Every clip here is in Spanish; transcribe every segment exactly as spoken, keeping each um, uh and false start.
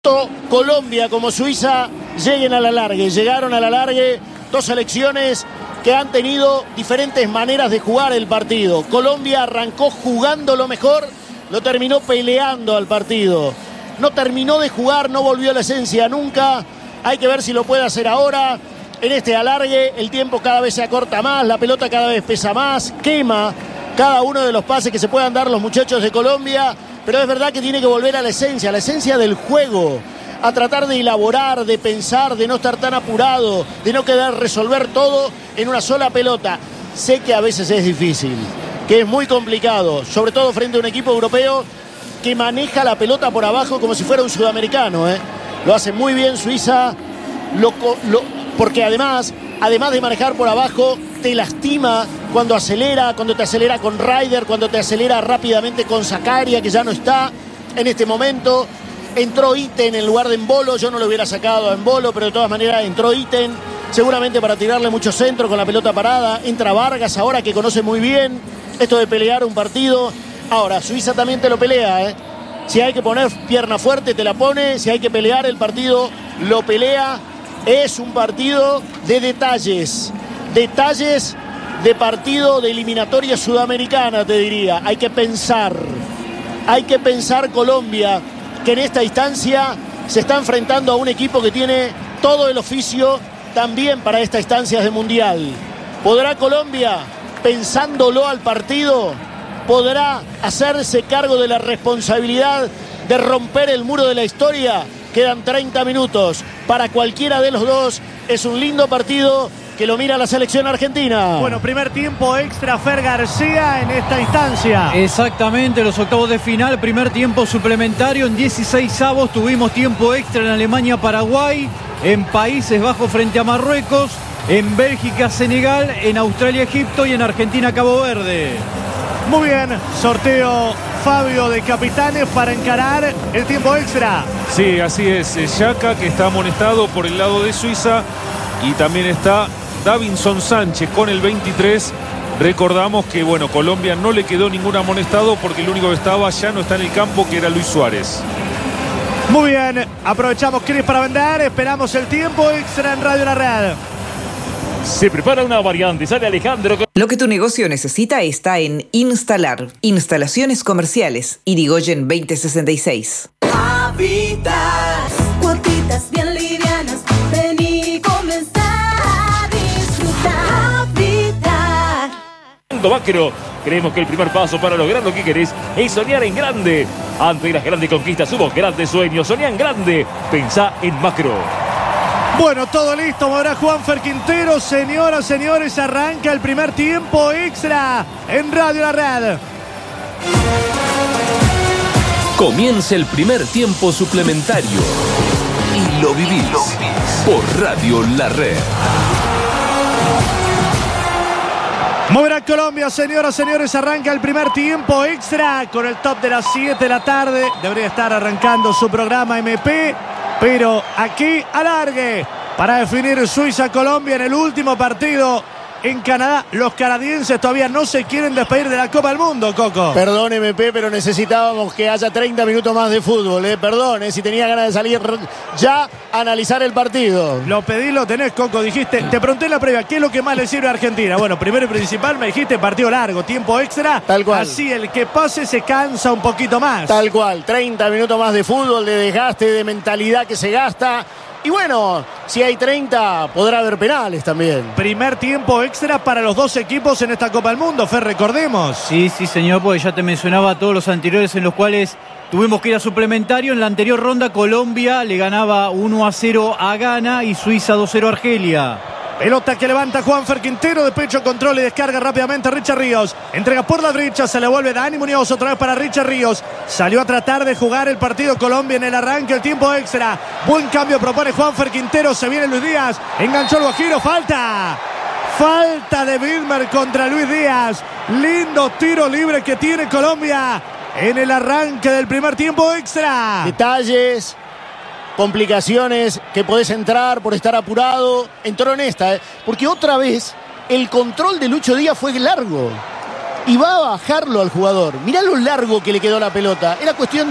Tanto Colombia como Suiza lleguen a la largue, llegaron a la largue, dos selecciones que han tenido diferentes maneras de jugar el partido. Colombia arrancó jugando lo mejor, lo terminó peleando al partido. No terminó de jugar, no volvió a la esencia nunca. Hay que ver si lo puede hacer ahora. En este alargue el tiempo cada vez se acorta más, la pelota cada vez pesa más, quema cada uno de los pases que se puedan dar los muchachos de Colombia. Pero es verdad que tiene que volver a la esencia, a la esencia del juego, a tratar de elaborar, de pensar, de no estar tan apurado, de no querer resolver todo en una sola pelota. Sé que a veces es difícil, que es muy complicado, sobre todo frente a un equipo europeo que maneja la pelota por abajo como si fuera un sudamericano, ¿eh? Lo hace muy bien Suiza, lo, lo, porque además, además de manejar por abajo, te lastima cuando acelera, cuando te acelera con Ryder, cuando te acelera rápidamente con Zakaria, que ya no está en este momento. Entró Itten en lugar de Embolo, yo no lo hubiera sacado a Embolo, pero de todas maneras entró Itten, seguramente para tirarle mucho centro con la pelota parada. Entra Vargas ahora, que conoce muy bien esto de pelear un partido. Ahora, Suiza también te lo pelea, ¿eh? Si hay que poner pierna fuerte, te la pone. Si hay que pelear el partido, lo pelea. Es un partido de detalles. Detalles de partido de eliminatoria sudamericana, te diría. Hay que pensar. Hay que pensar Colombia, que en esta instancia se está enfrentando a un equipo que tiene todo el oficio también para estas instancias de Mundial. ¿Podrá Colombia, pensándolo al partido, podrá hacerse cargo de la responsabilidad de romper el muro de la historia? Quedan treinta minutos. Para cualquiera de los dos es un lindo partido que lo mira la selección argentina. Bueno, primer tiempo extra, Fer García, en esta instancia. Exactamente, los octavos de final, primer tiempo suplementario. En dieciséis avos tuvimos tiempo extra en Alemania-Paraguay, en Países Bajos frente a Marruecos, en Bélgica-Senegal, en Australia-Egipto y en Argentina-Cabo Verde. Muy bien, sorteo Fabio de capitanes para encarar el tiempo extra. Sí, así es. Xhaka, que está amonestado por el lado de Suiza, y también está Davinson Sánchez con el veintitrés. Recordamos que, bueno, Colombia no le quedó ningún amonestado porque el único que estaba ya no está en el campo, que era Luis Suárez. Muy bien, aprovechamos Cris para vender. Esperamos el tiempo extra en Radio La Red. Se prepara una variante, sale Alejandro. Lo que tu negocio necesita está en Instalar. Instalaciones comerciales. Irigoyen veinte sesenta y seis. Habitat. Cuotitas bien livianas. Vení, comenzar a disfrutar. Habitat. Macro, creemos que el primer paso para lograr lo que querés es soñar en grande. Ante las grandes conquistas hubo grandes sueños. Soñá en grande. Pensá en Macro. Bueno, todo listo, moverá Juanfer Quintero. Señoras, señores, arranca el primer tiempo extra en Radio La Red. Comienza el primer tiempo suplementario y lo vivís por Radio La Red. Moverá Colombia, señoras, señores, arranca el primer tiempo extra con el top de las siete de la tarde. Debería estar arrancando su programa M P, pero aquí alargue para definir Suiza-Colombia en el último partido en Canadá. Los canadienses todavía no se quieren despedir de la Copa del Mundo, Coco. Perdón, M P, pero necesitábamos que haya treinta minutos más de fútbol. ¿eh? Perdón, ¿eh? si tenía ganas de salir ya a analizar el partido. Lo pedí, lo tenés, Coco. Dijiste, te pregunté en la previa, ¿qué es lo que más le sirve a Argentina? Bueno, primero y principal me dijiste partido largo, tiempo extra. Tal cual. Así el que pase se cansa un poquito más. Tal cual, treinta minutos más de fútbol, de desgaste, de mentalidad que se gasta. Y bueno, si hay treinta, podrá haber penales también. Primer tiempo extra para los dos equipos en esta Copa del Mundo, Fer, recordemos. Sí, sí, señor, porque ya te mencionaba todos los anteriores en los cuales tuvimos que ir a suplementario. En la anterior ronda, Colombia le ganaba uno a cero a Ghana y Suiza dos a cero a Argelia. Pelota que levanta Juanfer Quintero, de pecho, control y descarga rápidamente a Richard Ríos. Entrega por la derecha, se le vuelve Dani Muñoz, otra vez para Richard Ríos. Salió a tratar de jugar el partido Colombia en el arranque, el tiempo extra. Buen cambio propone Juanfer Quintero, se viene Luis Díaz. Enganchó el Guajiro, falta. Falta de Widmer contra Luis Díaz. Lindo tiro libre que tiene Colombia en el arranque del primer tiempo extra. Detalles, complicaciones que podés entrar por estar apurado. Entró en esta, ¿eh? porque otra vez el control de Lucho Díaz fue largo y va a bajarlo al jugador. Mirá lo largo que le quedó la pelota. Era cuestión de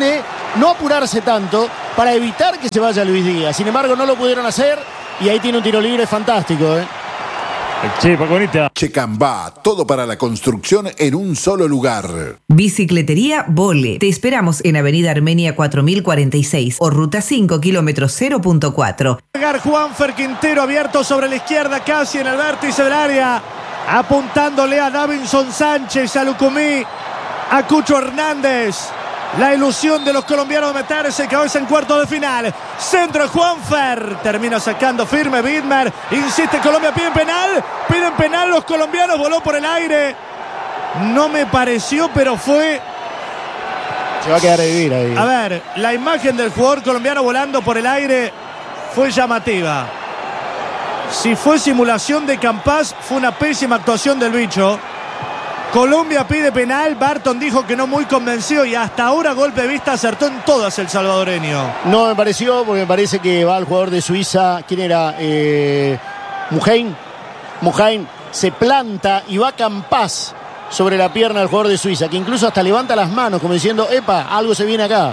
no apurarse tanto para evitar que se vaya Luis Díaz. Sin embargo, no lo pudieron hacer y ahí tiene un tiro libre fantástico, ¿eh? Che, Paconita. Checambá, todo para la construcción en un solo lugar. Bicicletería Vole. Te esperamos en Avenida Armenia cuatro mil cuarenta y seis o Ruta cinco, kilómetro cero punto cuatro. Juanfer Quintero abierto sobre la izquierda, casi en el vértice del área, apuntándole a Davinson Sánchez, a Lucumí, a Cucho Hernández. La ilusión de los colombianos de meterse cabeza en cuarto de final. Centro de Juanfer. Termina sacando firme Widmer. Insiste Colombia, piden penal. Piden penal los colombianos. Voló por el aire. No me pareció, pero fue... Se va a quedar a vivir ahí. A ver, la imagen del jugador colombiano volando por el aire fue llamativa. Si fue simulación de Campas, fue una pésima actuación del bicho. Colombia pide penal, Barton dijo que no muy convencido y hasta ahora golpe de vista acertó en todas el salvadoreño. No me pareció porque me parece que va el jugador de Suiza, ¿quién era? Eh, Muhain. Muhain se planta y va Campas sobre la pierna del jugador de Suiza, que incluso hasta levanta las manos como diciendo, epa, algo se viene acá.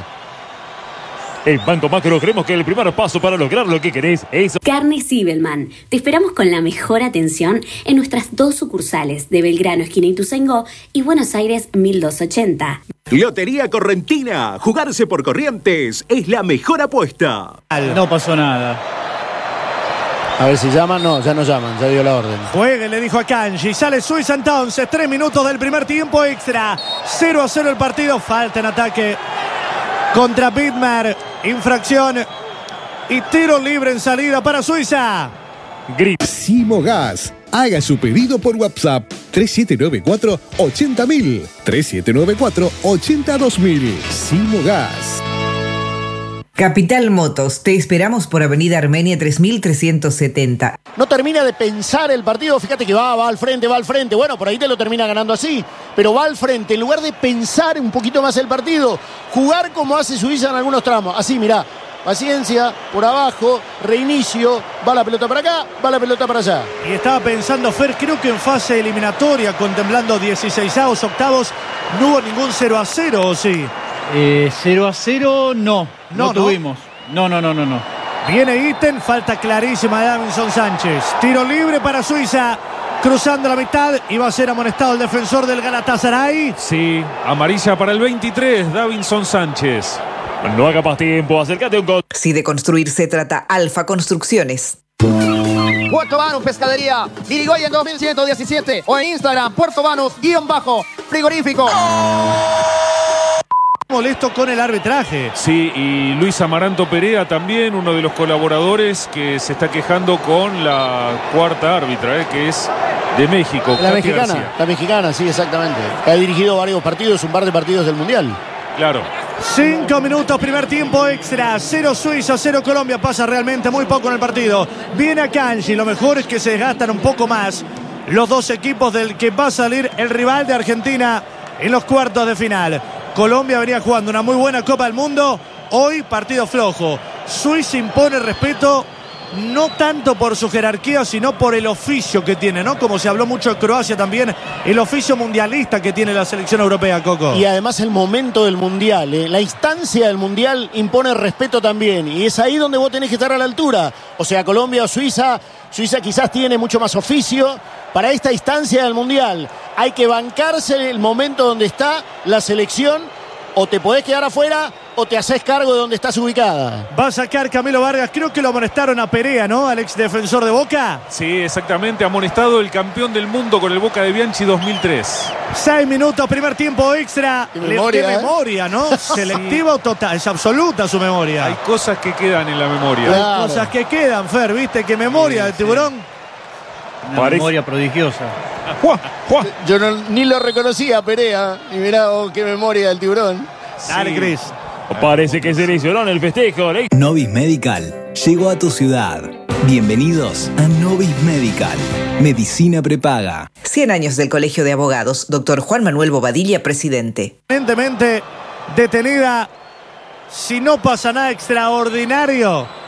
En Banco Macro creemos que el primer paso para lograr lo que querés es... Carnes Zibelman. Te esperamos con la mejor atención en nuestras dos sucursales de Belgrano, esquina Ituzaingó, y Buenos Aires mil doscientos ochenta. Lotería Correntina. Jugarse por Corrientes es la mejor apuesta. No pasó nada. A ver si llaman. No, ya no llaman, ya dio la orden. Juegue, le dijo a Kanji. Sale Suiza entonces. Tres minutos del primer tiempo extra. cero a cero el partido. Falta en ataque contra Widmer. Infracción y tiro libre en salida para Suiza. Grip. Simogas. Haga su pedido por WhatsApp tres siete nueve cuatro, ochenta mil. tres siete nueve cuatro, ochenta dos mil. Simogas. Capital Motos, te esperamos por Avenida Armenia tres mil trescientos setenta. No termina de pensar el partido, fíjate que va, va al frente, va al frente. Bueno, por ahí te lo termina ganando así, pero va al frente. En lugar de pensar un poquito más el partido, jugar como hace Suiza en algunos tramos. Así, mirá, paciencia, por abajo, reinicio, va la pelota para acá, va la pelota para allá. Y estaba pensando Fer, creo que en fase eliminatoria, contemplando dieciseisavos, octavos, no hubo ningún cero a cero, ¿o sí? Eh, cero a cero no, no, no tuvimos. No, no, no, no, no. Viene ítem, falta clarísima de Davinson Sánchez. Tiro libre para Suiza, cruzando la mitad y va a ser amonestado el defensor del Galatasaray. Sí, amarilla para el veintitrés, Davinson Sánchez. No haga más tiempo, acércate a un gol. Si de construir se trata, Alfa Construcciones. Puerto Banus Pescadería, Irigoyen dos mil ciento diecisiete o en Instagram, Puerto Banus, guión bajo, frigorífico. Molesto con el arbitraje. Sí, y Luis Amaranto Perea también, uno de los colaboradores que se está quejando con la cuarta árbitra, eh, que es de México. La Katy mexicana, García. la mexicana, sí, exactamente. Ha dirigido varios partidos, un par de partidos del Mundial. Claro. Cinco minutos, primer tiempo extra. Cero Suiza, cero Colombia. Pasa realmente muy poco en el partido. Viene a Kanji. Lo mejor es que se desgastan un poco más los dos equipos del que va a salir el rival de Argentina en los cuartos de final. Colombia venía jugando una muy buena Copa del Mundo. Hoy partido flojo. Suiza impone respeto, no tanto por su jerarquía, sino por el oficio que tiene, ¿no? Como se habló mucho de Croacia también, el oficio mundialista que tiene la selección europea, Coco. Y además el momento del Mundial, ¿eh? La instancia del Mundial impone respeto también. Y es ahí donde vos tenés que estar a la altura. O sea, Colombia o Suiza, Suiza quizás tiene mucho más oficio. Para esta instancia del Mundial hay que bancarse el momento donde está la selección. O te podés quedar afuera o te haces cargo de donde estás ubicada. Va a sacar Camilo Vargas, creo que lo amonestaron a Perea, ¿no? Al ex defensor de Boca. Sí, exactamente, amonestado el campeón del mundo con el Boca de Bianchi dos mil tres. Seis minutos, primer tiempo extra. Qué memoria, Qué ¿eh? memoria, ¿no? Selectiva o total, es absoluta su memoria. Hay cosas que quedan en la memoria. Claro. Hay cosas que quedan, Fer, ¿viste? Qué memoria Sí, del sí. tiburón. Una Parece- memoria prodigiosa. ¡Juá! ¡Juá! Yo no- ni lo reconocía a Perea. Y mirá, oh, qué memoria del tiburón. Dale, Cris. Parece que se lesionó en el festejo. ¿eh? Novis Medical llegó a tu ciudad. Bienvenidos a Novis Medical. Medicina prepaga. cien años del Colegio de Abogados. Doctor Juan Manuel Bobadilla, presidente. Evidentemente detenida. Si no pasa nada extraordinario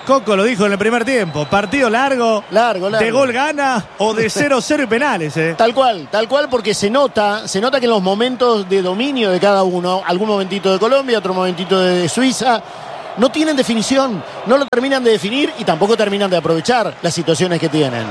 Coco lo dijo en el primer tiempo. Partido largo. Largo, largo. De gol gana o de cero cero y penales. Eh. Tal cual, tal cual, porque se nota, se nota que en los momentos de dominio de cada uno, algún momentito de Colombia, otro momentito de Suiza, no tienen definición, no lo terminan de definir y tampoco terminan de aprovechar las situaciones que tienen.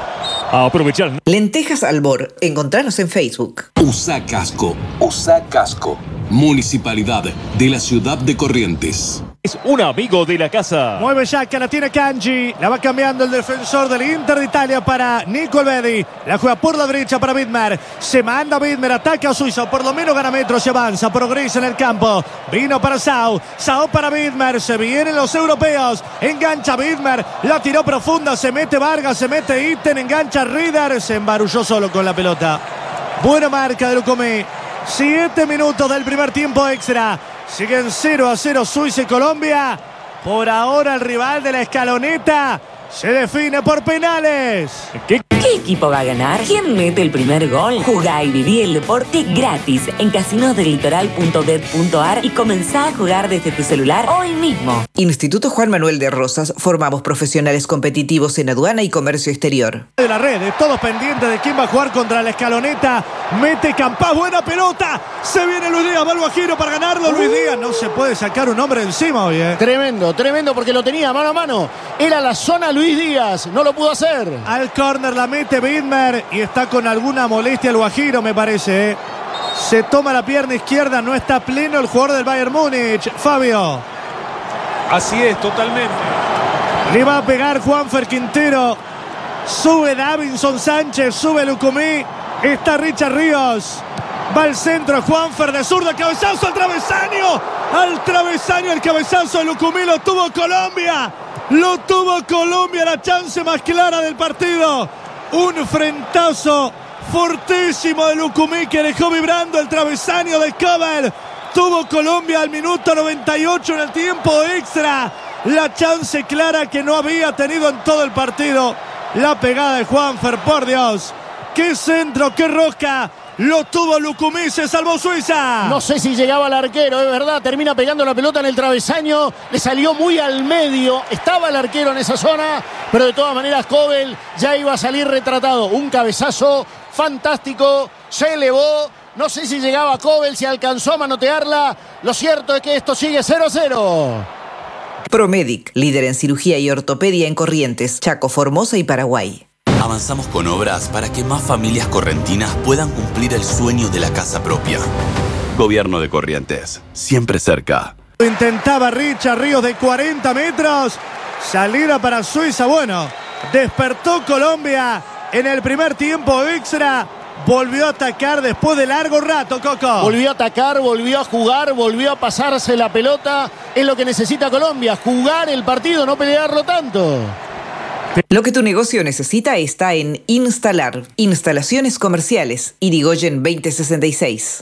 A aprovechar. Lentejas Albor. Encontranos en Facebook. Usa casco. Usa casco. Municipalidad de la ciudad de Corrientes. Es un amigo de la casa. Mueve Yaka, la tiene Kanji. La va cambiando el defensor del Inter de Italia para Nico Elvedi. La juega por la derecha para Widmer. Se manda Widmer, ataca a Suiza. Por lo menos gana metros y avanza. Progresa en el campo. Vino para Sau. Sau para Widmer. Se vienen los europeos. Engancha Widmer. La tiró profunda. Se mete Vargas. Se mete Itten. Engancha Rieder. Se embarulló solo con la pelota. Buena marca de Lucumí. Siete minutos del primer tiempo extra. Siguen cero a cero Suiza y Colombia. Por ahora el rival de la escaloneta se define por penales. ¿Qué? ¿Qué equipo va a ganar? ¿Quién mete el primer gol? Jugá y viví el deporte gratis en casinos del litoral punto bet punto ar y comenzá a jugar desde tu celular hoy mismo. Instituto Juan Manuel de Rosas. Formamos profesionales competitivos en aduana y comercio exterior. De la red, todos pendientes de quién va a jugar contra la escaloneta. Mete Campás, buena pelota. Se viene Luis Díaz, va al Guajiro para ganarlo. Luis Díaz, no se puede sacar un hombre encima hoy. Eh. Tremendo, tremendo porque lo tenía mano a mano. Era la zona Luis Díaz, no lo pudo hacer. Al córner la mete Widmer y está con alguna molestia el Guajiro, me parece. Eh. Se toma la pierna izquierda, no está pleno el jugador del Bayern Múnich. Fabio. Así es, totalmente. Le va a pegar Juanfer Quintero. Sube Davinson Sánchez, sube Lucumí. Está Richard Ríos. Va al centro Juanfer de zurda. Cabezazo al travesaño. Al travesaño el cabezazo de Lucumí. Lo tuvo Colombia. Lo tuvo Colombia. La chance más clara del partido. Un frentazo fortísimo de Lucumí que dejó vibrando el travesaño de Cobel. Tuvo Colombia al minuto noventa y ocho en el tiempo extra. La chance clara que no había tenido en todo el partido. La pegada de Juanfer, por Dios. ¡Qué centro, qué rosca! Lo tuvo Lucumí, se salvó Suiza. No sé si llegaba al arquero, es verdad. Termina pegando la pelota en el travesaño. Le salió muy al medio. Estaba el arquero en esa zona. Pero de todas maneras, Cobel ya iba a salir retratado. Un cabezazo fantástico. Se elevó. No sé si llegaba a Cobel, si alcanzó a manotearla. Lo cierto es que esto sigue cero a cero. Promedic, líder en cirugía y ortopedia en Corrientes, Chaco, Formosa y Paraguay. Avanzamos con obras para que más familias correntinas puedan cumplir el sueño de la casa propia. Gobierno de Corrientes, siempre cerca. Intentaba Richard Ríos de cuarenta metros. Salida para Suiza. Bueno, despertó Colombia en el primer tiempo extra. Volvió a atacar después de largo rato, Coco. Volvió a atacar, volvió a jugar, volvió a pasarse la pelota. Es lo que necesita Colombia, jugar el partido, no pelearlo tanto. Lo que tu negocio necesita está en Instalar. Instalaciones comerciales. Irigoyen veinte sesenta y seis.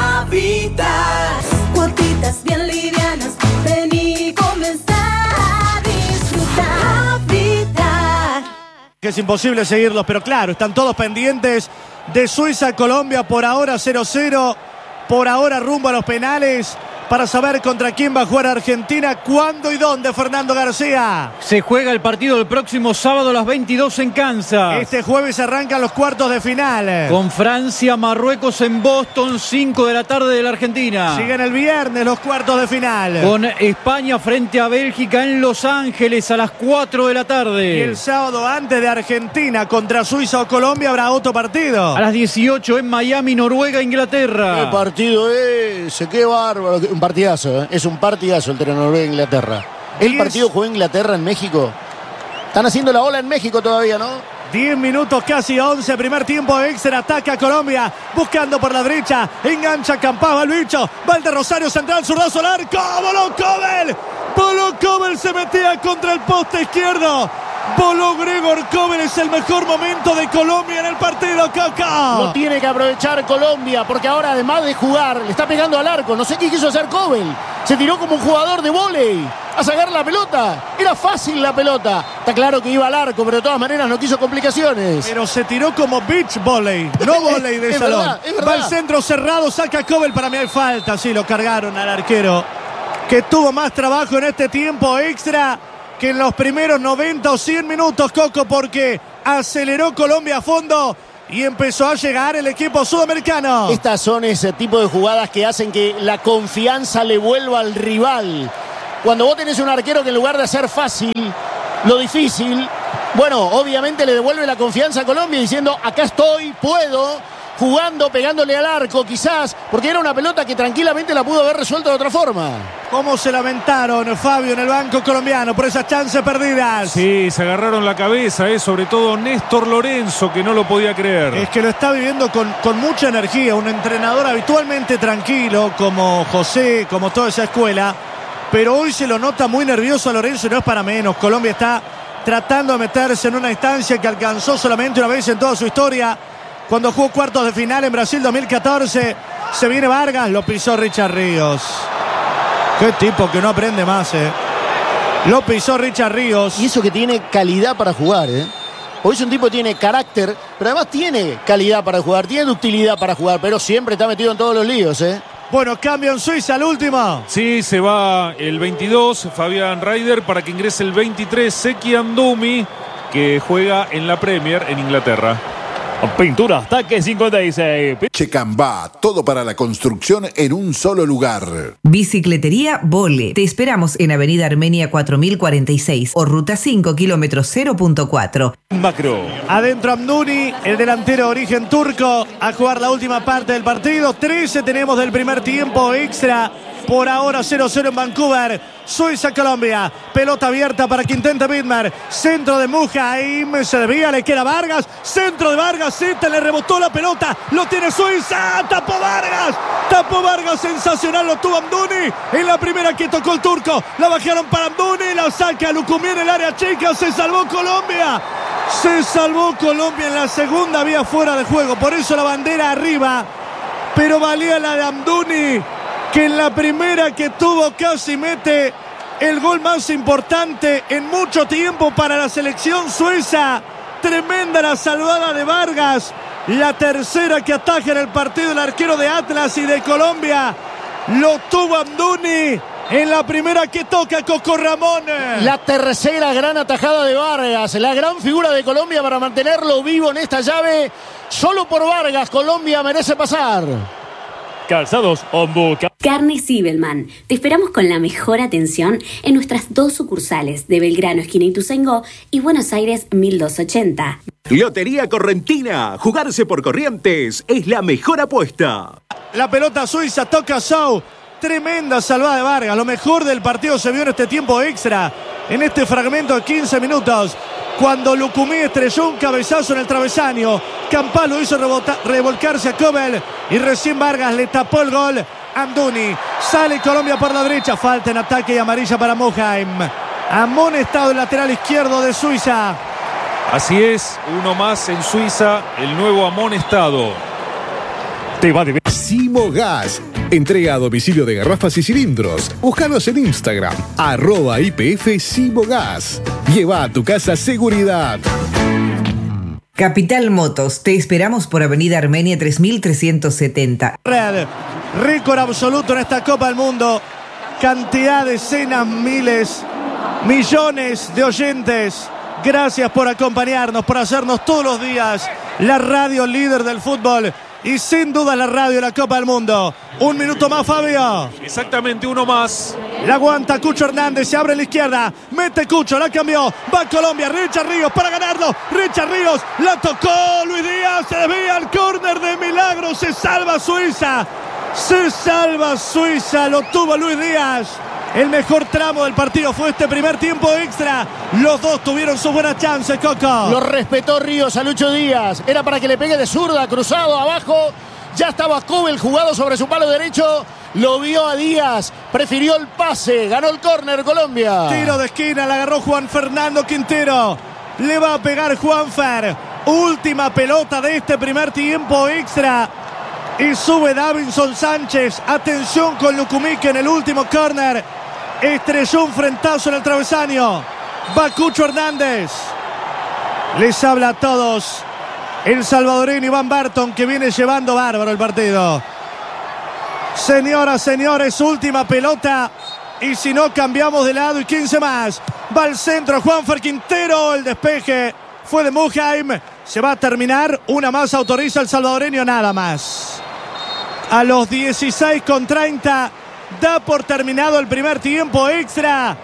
Habitat. Cuotitas bien livianas. Vení, comenzar a disfrutar. Habitat. Que es imposible seguirlos, pero claro, están todos pendientes de Suiza-Colombia. Por ahora cero cero. Por ahora rumbo a los penales. Para saber contra quién va a jugar Argentina, cuándo y dónde, Fernando García. Se juega el partido el próximo sábado a las veintidós en Kansas. Este jueves arrancan los cuartos de final. Con Francia, Marruecos en Boston, cinco de la tarde de la Argentina. Siguen el viernes los cuartos de final. Con España frente a Bélgica en Los Ángeles a las cuatro de la tarde. Y el sábado antes de Argentina contra Suiza o Colombia habrá otro partido. A las dieciocho en Miami, Noruega, Inglaterra. ¿Qué partido ese? Qué bárbaro. Un partidazo, ¿eh? Es un partidazo el entre Noruega e Inglaterra. El partido jugó Inglaterra en México. Están haciendo la ola en México todavía, ¿no? diez minutos, casi once, primer tiempo extra, ataca Colombia, buscando por la derecha, engancha Campás, va el bicho, va el de Rosario Central, zurdazo al arco, voló Cobel, voló Cobel, se metía contra el poste izquierdo, voló Gregor Cobel, es el mejor momento de Colombia en el partido, Coco. Lo tiene que aprovechar Colombia, porque ahora además de jugar, le está pegando al arco, no sé qué quiso hacer Cobel, se tiró como un jugador de vóley a sacar la pelota, era fácil la pelota, está claro que iba al arco, pero de todas maneras no quiso complicaciones. Pero se tiró como beach volley, no volley de es salón. Verdad, es verdad. Va al centro cerrado, saca Cobel, para mí hay falta, sí, lo cargaron al arquero, que tuvo más trabajo en este tiempo extra que en los primeros noventa o cien minutos, Coco, porque aceleró Colombia a fondo y empezó a llegar el equipo sudamericano. Estas son ese tipo de jugadas que hacen que la confianza le vuelva al rival. Cuando vos tenés un arquero que en lugar de hacer fácil lo difícil, bueno, obviamente le devuelve la confianza a Colombia diciendo, acá estoy, puedo, jugando, pegándole al arco quizás, porque era una pelota que tranquilamente la pudo haber resuelto de otra forma. ¿Cómo se lamentaron, Fabio, en el banco colombiano por esas chances perdidas? Sí, se agarraron la cabeza, eh, sobre todo Néstor Lorenzo, que no lo podía creer. Es que lo está viviendo con, con mucha energía, un entrenador habitualmente tranquilo, como José, como toda esa escuela, pero hoy se lo nota muy nervioso a Lorenzo y no es para menos. Colombia está tratando de meterse en una instancia que alcanzó solamente una vez en toda su historia, cuando jugó cuartos de final en Brasil dos mil catorce. Se viene Vargas, lo pisó Richard Ríos. Qué tipo que no aprende más, eh. Lo pisó Richard Ríos. Y eso que tiene calidad para jugar, eh. Hoy es un tipo que tiene carácter, pero además tiene calidad para jugar, tiene utilidad para jugar, pero siempre está metido en todos los líos, eh. Bueno, cambio en Suiza, el último. Sí, se va el veintidós, Fabián Ryder, para que ingrese el veintitrés, Seki Andumi, que juega en la Premier en Inglaterra. Pintura, ataque cincuenta y seis. Checambá, todo para la construcción en un solo lugar. Bicicletería Vole. Te esperamos en Avenida Armenia cuatro mil cuarenta y seis o Ruta cinco, kilómetro cero punto cuatro. Macro. Adentro Amduni, el delantero de origen turco, a jugar la última parte del partido. trece tenemos del primer tiempo extra. Por ahora cero cero en Vancouver. Suiza-Colombia. Pelota abierta para que intente Widmer. Centro de Mujaim. Se desvía, le queda Vargas. Centro de Vargas. Zeta le rebotó la pelota. Lo tiene Suiza. Tapó Vargas. Tapó Vargas. Sensacional. Lo tuvo Amduni. En la primera que tocó el turco. La bajaron para Amduni. La saca Lucumí en el área chica. Se salvó Colombia. Se salvó Colombia en la segunda. Había fuera de juego. Por eso la bandera arriba. Pero valía la de Amduni, que en la primera que tuvo casi mete el gol más importante en mucho tiempo para la selección suiza. Tremenda la salvada de Vargas. La tercera que ataja en el partido el arquero de Atlas y de Colombia. Lo tuvo Amduni en la primera que toca Coco Ramón. La tercera gran atajada de Vargas. La gran figura de Colombia para mantenerlo vivo en esta llave. Solo por Vargas Colombia merece pasar. Calzados Ombuca. Carne Zibelman. Te esperamos con la mejor atención en nuestras dos sucursales de Belgrano, esquina Ituzaingó, y Buenos Aires mil doscientos ochenta. Lotería Correntina. Jugarse por Corrientes es la mejor apuesta. La pelota suiza toca Sau. Tremenda salvada de Vargas. Lo mejor del partido se vio en este tiempo extra. En este fragmento de quince minutos. Cuando Lucumí estrelló un cabezazo en el travesaño. Campal lo hizo rebota, revolcarse a Kobel. Y recién Vargas le tapó el gol. Amduni. Sale Colombia por la derecha. Falta en ataque y amarilla para Mujaim. Amonestado el lateral izquierdo de Suiza. Así es, uno más en Suiza. El nuevo amonestado. Te va de... Simogas. Entrega a domicilio de garrafas y cilindros. Búscanos en Instagram, arroba I P F Simogas. Lleva a tu casa seguridad. Capital Motos. Te esperamos por Avenida Armenia tres mil trescientos setenta. Red. Récord absoluto en esta Copa del Mundo. Cantidad de decenas, miles, millones de oyentes. Gracias por acompañarnos, por hacernos todos los días la radio líder del fútbol. Y sin duda la radio de la Copa del Mundo. Un minuto más, Fabio. Exactamente, uno más. La aguanta Cucho Hernández, se abre en la izquierda. Mete Cucho, la cambió. Va Colombia, Richard Ríos para ganarlo. Richard Ríos, la tocó Luis Díaz. Se desvía al córner de milagro. Se salva Suiza. Se salva Suiza. Lo tuvo Luis Díaz. El mejor tramo del partido fue este primer tiempo extra. Los dos tuvieron sus buenas chances, Coco. Lo respetó Ríos a Lucho Díaz. Era para que le pegue de zurda, cruzado abajo. Ya estaba Kobel jugado sobre su palo derecho. Lo vio a Díaz. Prefirió el pase. Ganó el córner Colombia. Tiro de esquina. La agarró Juan Fernando Quintero. Le va a pegar Juanfer. Última pelota de este primer tiempo extra. Y sube Davinson Sánchez. Atención con Lucumí, que en el último córner estrelló un frentazo en el travesaño. Va Cucho Hernández. Les habla a todos el salvadoreño Iván Barton, que viene llevando bárbaro el partido. Señoras, señores, última pelota y si no cambiamos de lado y quince más. Va al centro Juanfer Quintero, el despeje fue de Muheim. Se va a terminar, una más autoriza el salvadoreño, nada más. A los dieciséis con treinta da por terminado el primer tiempo extra.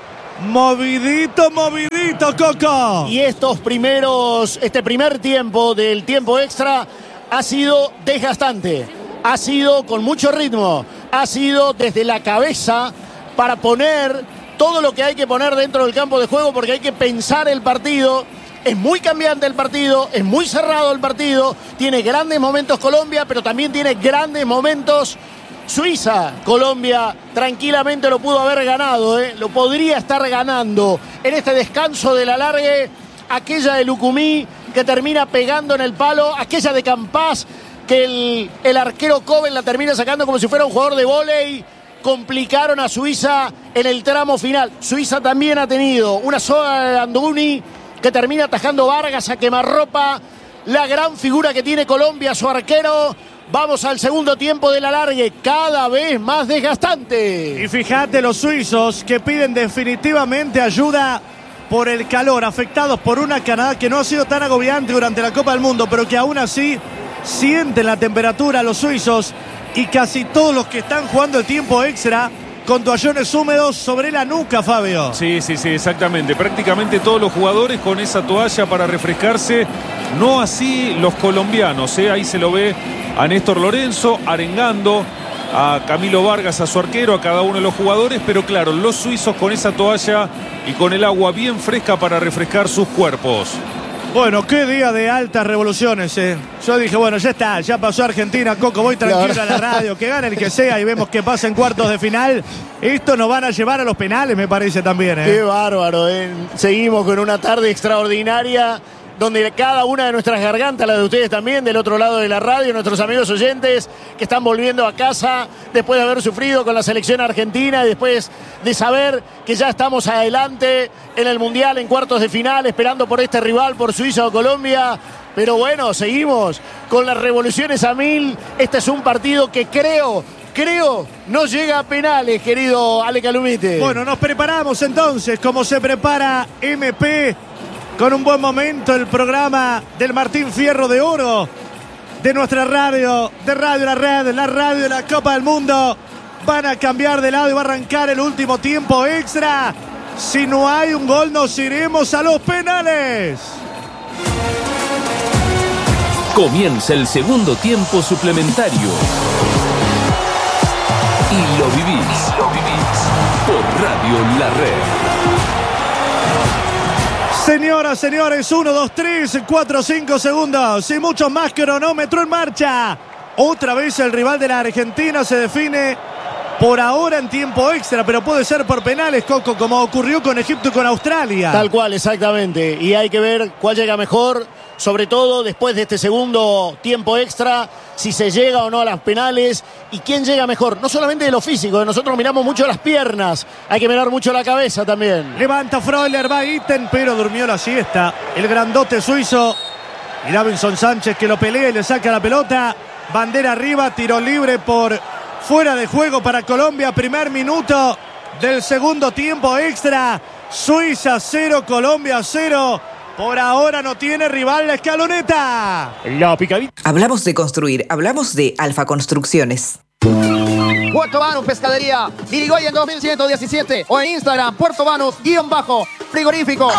Movidito, movidito, Coco. Y estos primeros, este primer tiempo del tiempo extra ha sido desgastante. Ha sido con mucho ritmo. Ha sido desde la cabeza para poner todo lo que hay que poner dentro del campo de juego, porque hay que pensar el partido. Es muy cambiante el partido, es muy cerrado el partido. Tiene grandes momentos Colombia, pero también tiene grandes momentos Suiza. Colombia tranquilamente lo pudo haber ganado, ¿eh? Lo podría estar ganando en este descanso del alargue. Aquella de Lucumí que termina pegando en el palo, aquella de Campás que el, el arquero Coben la termina sacando como si fuera un jugador de vóley. Complicaron a Suiza en el tramo final. Suiza también ha tenido una soga de Anduni que termina atajando Vargas a quemarropa. La gran figura que tiene Colombia, su arquero. Vamos al segundo tiempo del alargue, cada vez más desgastante. Y fíjate los suizos que piden definitivamente ayuda por el calor, afectados por una Canadá que no ha sido tan agobiante durante la Copa del Mundo, pero que aún así sienten la temperatura los suizos, y casi todos los que están jugando el tiempo extra con toallones húmedos sobre la nuca, Fabio. Sí, sí, sí, exactamente. Prácticamente todos los jugadores con esa toalla para refrescarse. No así los colombianos, ¿eh? Ahí se lo ve a Néstor Lorenzo arengando a Camilo Vargas, a su arquero, a cada uno de los jugadores. Pero claro, los suizos con esa toalla y con el agua bien fresca para refrescar sus cuerpos. Bueno, qué día de altas revoluciones, eh. Yo dije, bueno, ya está, ya pasó Argentina, Coco, voy tranquilo a la radio, que gane el que sea y vemos qué pasa en cuartos de final. Esto nos van a llevar a los penales, me parece también, eh. Qué bárbaro, eh. Seguimos con una tarde extraordinaria, donde cada una de nuestras gargantas, la de ustedes también, del otro lado de la radio, nuestros amigos oyentes que están volviendo a casa después de haber sufrido con la selección argentina y después de saber que ya estamos adelante en el Mundial, en cuartos de final, esperando por este rival, por Suiza o Colombia. Pero bueno, seguimos con las revoluciones a mil. Este es un partido que creo, creo, no llega a penales, querido Ale Calumite. Bueno, nos preparamos entonces, como se prepara M P, con un buen momento el programa del Martín Fierro de Oro de nuestra radio, de Radio La Red, la radio de la Copa del Mundo. Van a cambiar de lado y va a arrancar el último tiempo extra. Si no hay un gol, nos iremos a los penales. Comienza el segundo tiempo suplementario. Y lo vivís, lo vivís por Radio La Red. Señoras, señores, uno, dos, tres, cuatro, cinco segundos y mucho más, cronómetro en marcha. Otra vez el rival de la Argentina se define por ahora en tiempo extra, pero puede ser por penales, Coco, como ocurrió con Egipto y con Australia. Tal cual, exactamente. Y hay que ver cuál llega mejor, sobre todo después de este segundo tiempo extra, si se llega o no a las penales y quién llega mejor. No solamente de lo físico, nosotros miramos mucho las piernas, hay que mirar mucho la cabeza también. Levanta Freuler, va Itten, pero durmió la siesta. El grandote suizo y Davinson Sánchez que lo pelea y le saca la pelota. Bandera arriba, tiro libre por fuera de juego para Colombia. Primer minuto del segundo tiempo extra. Suiza cero, Colombia cero. Por ahora no tiene rival la escaloneta. La picadita. Hablamos de construir, hablamos de Alfa Construcciones. Puerto Banús Pescadería, Dirigoyen dos mil ciento diecisiete o en Instagram, Puerto Banús, guión bajo, frigorífico.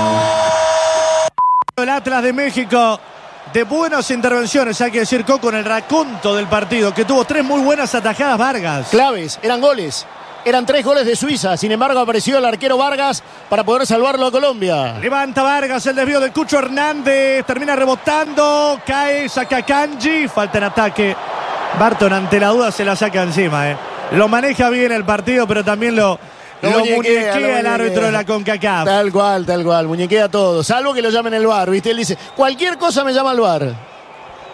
El Atlas de México, de buenas intervenciones, hay que decir, Coco, en el raconto del partido, que tuvo tres muy buenas atajadas Vargas. Claves, eran goles. Eran tres goles de Suiza, sin embargo apareció el arquero Vargas para poder salvarlo a Colombia. Levanta Vargas, el desvío del Cucho Hernández, termina rebotando, cae, saca Kanji, falta en ataque. Barton ante la duda se la saca encima, eh. Lo maneja bien el partido, pero también lo, lo, lo muñequea, muñequea el árbitro de la CONCACAF. Tal cual, tal cual, muñequea todo, salvo que lo llamen el V A R, ¿viste? Él dice, cualquier cosa me llama al V A R.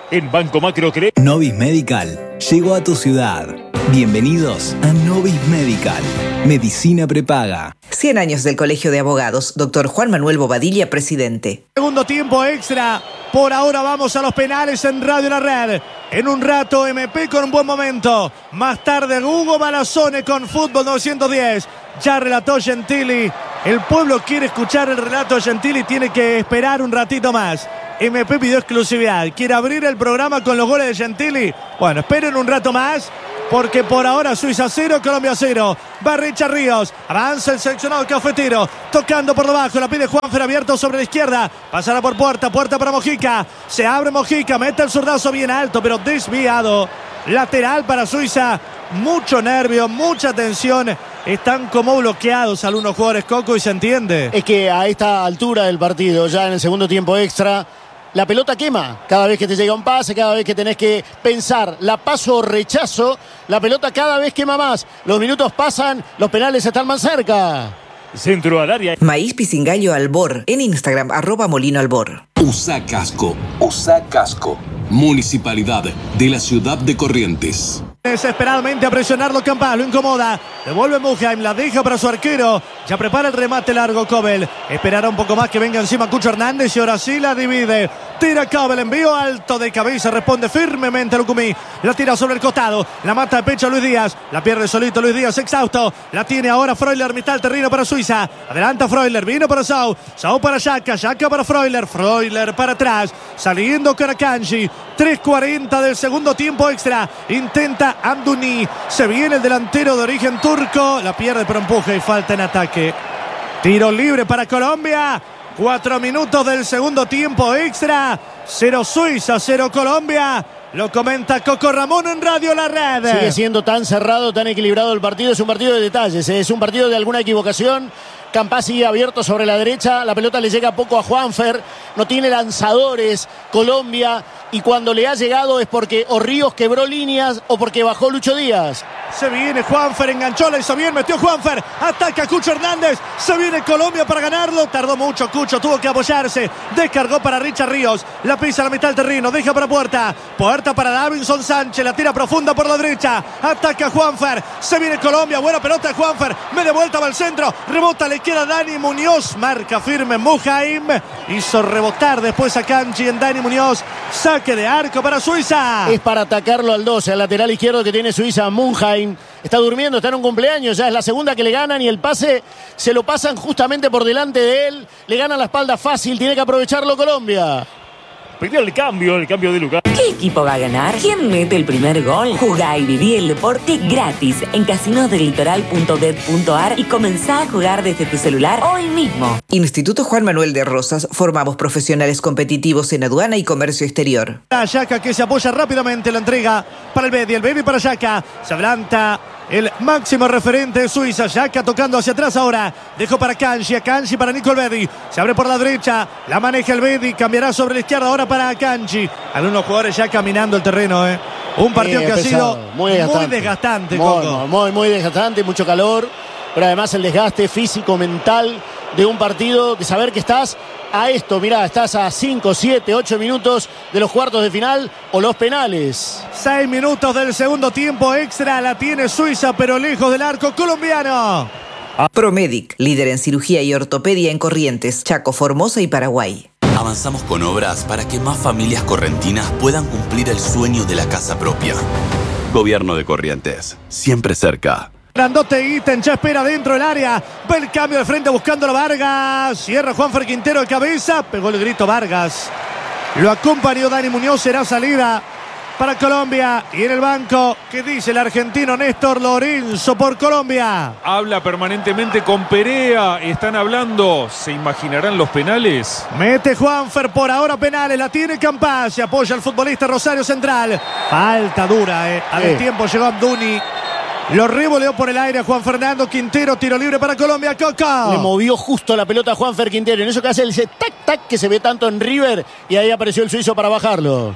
En Banco Macro cree... Novis Medical llegó a tu ciudad. Bienvenidos a Novis Medical. Medicina prepaga. cien años del Colegio de Abogados. Doctor Juan Manuel Bobadilla, presidente. Segundo tiempo extra. Por ahora vamos a los penales en Radio La Red. En un rato M P con un buen momento. Más tarde Hugo Malazone con Fútbol novecientos diez. Ya relató Gentili. El pueblo quiere escuchar el relato de Gentili. Tiene que esperar un ratito más. M P pidió exclusividad. ¿Quiere abrir el programa con los goles de Gentili? Bueno, esperen un rato más. Porque por ahora Suiza cero, Colombia cero. Va Richard Ríos. Avanza el seleccionado cafetero. Tocando por debajo. La pide Juanfer abierto sobre la izquierda. Pasará por Puerta. Puerta para Mojica. Se abre Mojica. Mete el zurdazo bien alto, pero desviado. Lateral para Suiza. Mucho nervio, mucha tensión. Están como bloqueados algunos jugadores, Coco, y se entiende. Es que a esta altura del partido, ya en el segundo tiempo extra, la pelota quema. Cada vez que te llega un pase, cada vez que tenés que pensar la paso o rechazo, la pelota cada vez quema más. Los minutos pasan, los penales están más cerca. Centro al área. Maíz Pisingallo Albor. En Instagram, arroba Molino Albor. Usa casco. Usa casco. Municipalidad de la ciudad de Corrientes. Desesperadamente a presionarlo Campas, lo incomoda. Devuelve Muheim, la deja para su arquero. Ya prepara el remate largo Kobel. Esperará un poco más que venga encima Cucho Hernández y ahora sí la divide. Tira Kobel, envío alto de cabeza, responde firmemente Lucumí. La tira sobre el costado, la mata de pecho Luis Díaz. La pierde solito Luis Díaz, exhausto. La tiene ahora Freuler, mitad del terreno para Suiza. Adelanta Freuler, vino para Sau. Sau para Xhaka, Xhaka para Freuler. Freuler para atrás, saliendo con Akanji. tres cuarenta del segundo tiempo extra. Intenta Amdouni. Se viene el delantero de origen turco. La pierde pero empuja y falta en ataque. Tiro libre para Colombia. Cuatro minutos del segundo tiempo extra. Cero Suiza, cero Colombia. Lo comenta Coco Ramón en Radio La Red. Sigue siendo tan cerrado, tan equilibrado el partido. Es un partido de detalles, es un partido de alguna equivocación. Campas sigue abierto sobre la derecha. La pelota le llega poco a Juanfer. No tiene lanzadores Colombia. Y cuando le ha llegado es porque o Ríos quebró líneas o porque bajó Lucho Díaz. Se viene Juanfer, enganchó, la hizo bien, metió Juanfer. Ataca Cucho Hernández. Se viene Colombia para ganarlo. Tardó mucho Cucho, tuvo que apoyarse. Descargó para Richard Ríos. La pisa a la mitad del terreno, deja para Puerta. Puerta para Davinson Sánchez. La tira profunda por la derecha. Ataca Juanfer. Se viene Colombia. Buena pelota de Juanfer. Media vuelta va al centro. Rebota, le queda Dani Muñoz. Marca firme Muheim. Hizo rebotar después a Kanji en Dani Muñoz. Saque de arco para Suiza. Es para atacarlo al doce, al lateral izquierdo que tiene Suiza, Muheim. Está durmiendo, está en un cumpleaños, ya es la segunda que le ganan y el pase se lo pasan justamente por delante de él. Le ganan la espalda fácil, tiene que aprovecharlo Colombia. Pidió el cambio, el cambio de lugar. ¿Qué equipo va a ganar? ¿Quién mete el primer gol? Jugá y viví el deporte gratis en casinos del litoral punto bet punto ar y comenzá a jugar desde tu celular hoy mismo. Instituto Juan Manuel de Rosas. Formamos profesionales competitivos en aduana y comercio exterior. Xhaka que se apoya rápidamente, la entrega para el Bedi, el Bedi para Xhaka. Se adelanta el máximo referente de Suiza. Xhaka tocando hacia atrás ahora. Dejó para Kanji, a Kanji para Nico Bedi. Se abre por la derecha, la maneja el Bedi. Cambiará sobre la izquierda ahora para Kanji. Algunos jugadores ya caminando el terreno, ¿eh? Un partido sí, que pesado, ha sido muy desgastante, muy desgastante muy, Coco. muy, muy desgastante, mucho calor. Pero además el desgaste físico, mental de un partido, de saber que estás a esto, mirá, estás a cinco, siete, ocho minutos de los cuartos de final o los penales. seis minutos del segundo tiempo extra, la tiene Suiza, pero lejos del arco colombiano. Promedic, líder en cirugía y ortopedia en Corrientes, Chaco, Formosa y Paraguay. Avanzamos con obras para que más familias correntinas puedan cumplir el sueño de la casa propia. Gobierno de Corrientes, siempre cerca. Grandote Iten ya espera dentro del área. Va el cambio de frente buscándolo Vargas. Cierra Juanfer Quintero de cabeza. Pegó el grito Vargas. Lo acompañó Dani Muñoz. Será salida para Colombia. Y en el banco, ¿qué dice el argentino Néstor Lorenzo por Colombia? Habla permanentemente con Perea. Están hablando. ¿Se imaginarán los penales? Mete Juanfer por ahora penales. La tiene Campas. Se apoya el futbolista Rosario Central. Falta dura, eh. A Sí. tiempo llegó Amdouni. Lo revoleó por el aire a Juan Fernando Quintero. Tiro libre para Colombia. Coco. Le movió justo la pelota a Juanfer Quintero. En eso que hace ese tac-tac que se ve tanto en River. Y ahí apareció el suizo para bajarlo.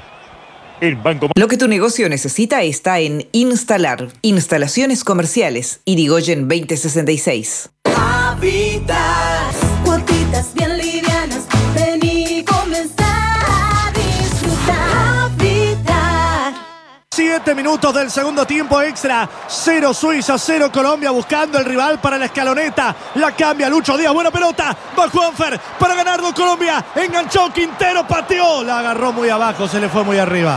El banco. Lo que tu negocio necesita está en Instalar. Instalaciones comerciales. Irigoyen veinte sesenta y seis. Habitas, cuotitas bien livianas. Vení, comenzá a disfrutar. Habitas. Siete minutos del segundo tiempo extra. Cero Suiza, cero Colombia, buscando el rival para la escaloneta. La cambia Lucho Díaz, buena pelota. Va Juanfer para ganarlo Colombia. Enganchó Quintero, pateó. La agarró muy abajo, se le fue muy arriba.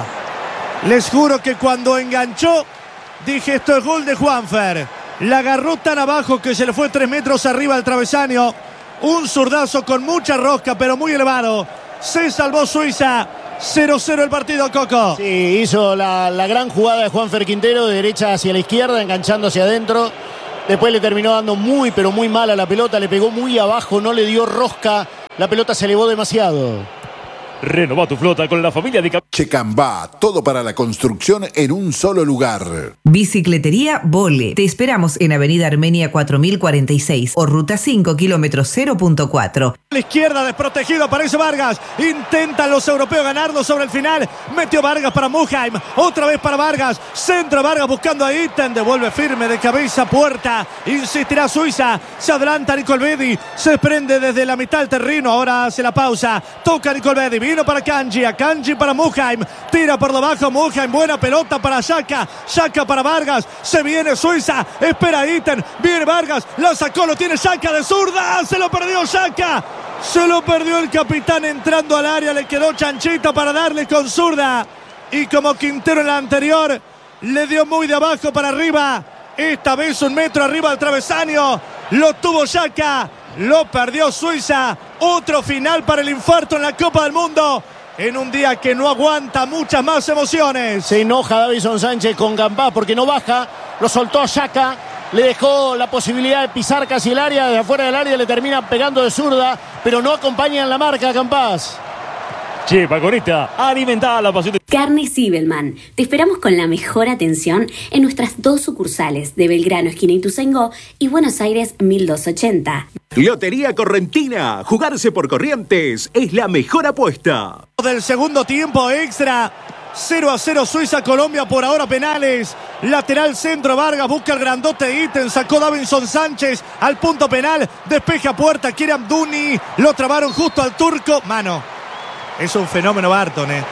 Les juro que cuando enganchó, dije esto es gol de Juanfer. La agarró tan abajo que se le fue tres metros arriba al travesaño. Un zurdazo con mucha rosca, pero muy elevado. Se salvó Suiza. cero cero el partido, Coco. Sí, hizo la, la gran jugada de Juanfer Quintero de derecha hacia la izquierda, enganchando hacia adentro. Después le terminó dando muy, pero muy mal a la pelota. Le pegó muy abajo, no le dio rosca. La pelota se elevó demasiado. Renova tu flota con la familia de Checambá, todo para la construcción en un solo lugar. Bicicletería Vole. Te esperamos en Avenida Armenia cuatro mil cuarenta y seis o Ruta cinco, kilómetro cero punto cuatro. A la izquierda, desprotegido, aparece Vargas. Intentan los europeos ganarlo sobre el final. Metió Vargas para Muheim. Otra vez para Vargas. Centro Vargas buscando a Itten. Devuelve firme de cabeza Puerta. Insistirá Suiza. Se adelanta Nicolbedi. Se desprende desde la mitad del terreno. Ahora hace la pausa. Toca Nicolbedi. Vino para Kanji, a Kanji para Muheim, tira por debajo Muheim, buena pelota para Xhaka, Xhaka para Vargas, se viene Suiza, espera Itten, viene Vargas, la sacó, lo tiene Xhaka de zurda, se lo perdió Xhaka, se lo perdió el capitán entrando al área, le quedó chanchita para darle con zurda, y como Quintero en la anterior, le dio muy de abajo para arriba, esta vez un metro arriba al travesaño, lo tuvo Xhaka. Lo perdió Suiza. Otro final para el infarto en la Copa del Mundo. En un día que no aguanta muchas más emociones. Se enoja Davinson Sánchez con Campás porque no baja. Lo soltó a Xhaka. Le dejó la posibilidad de pisar casi el área. De afuera del área le termina pegando de zurda. Pero no acompaña en la marca a Campás. Che, Pacorita, alimentada la pasión de... Carne Sibelman. Te esperamos con la mejor atención en nuestras dos sucursales de Belgrano, esquina Ituzaingó, y Buenos Aires mil doscientos ochenta. Lotería Correntina. Jugarse por Corrientes es la mejor apuesta. Del segundo tiempo extra. cero a cero Suiza, Colombia, por ahora penales. Lateral centro, Vargas busca el grandote Itten, sacó Davinson Sánchez al punto penal. Despeja Puerta, quiere Amdouni. Lo trabaron justo al turco. Mano. Es un fenómeno Barton, eh.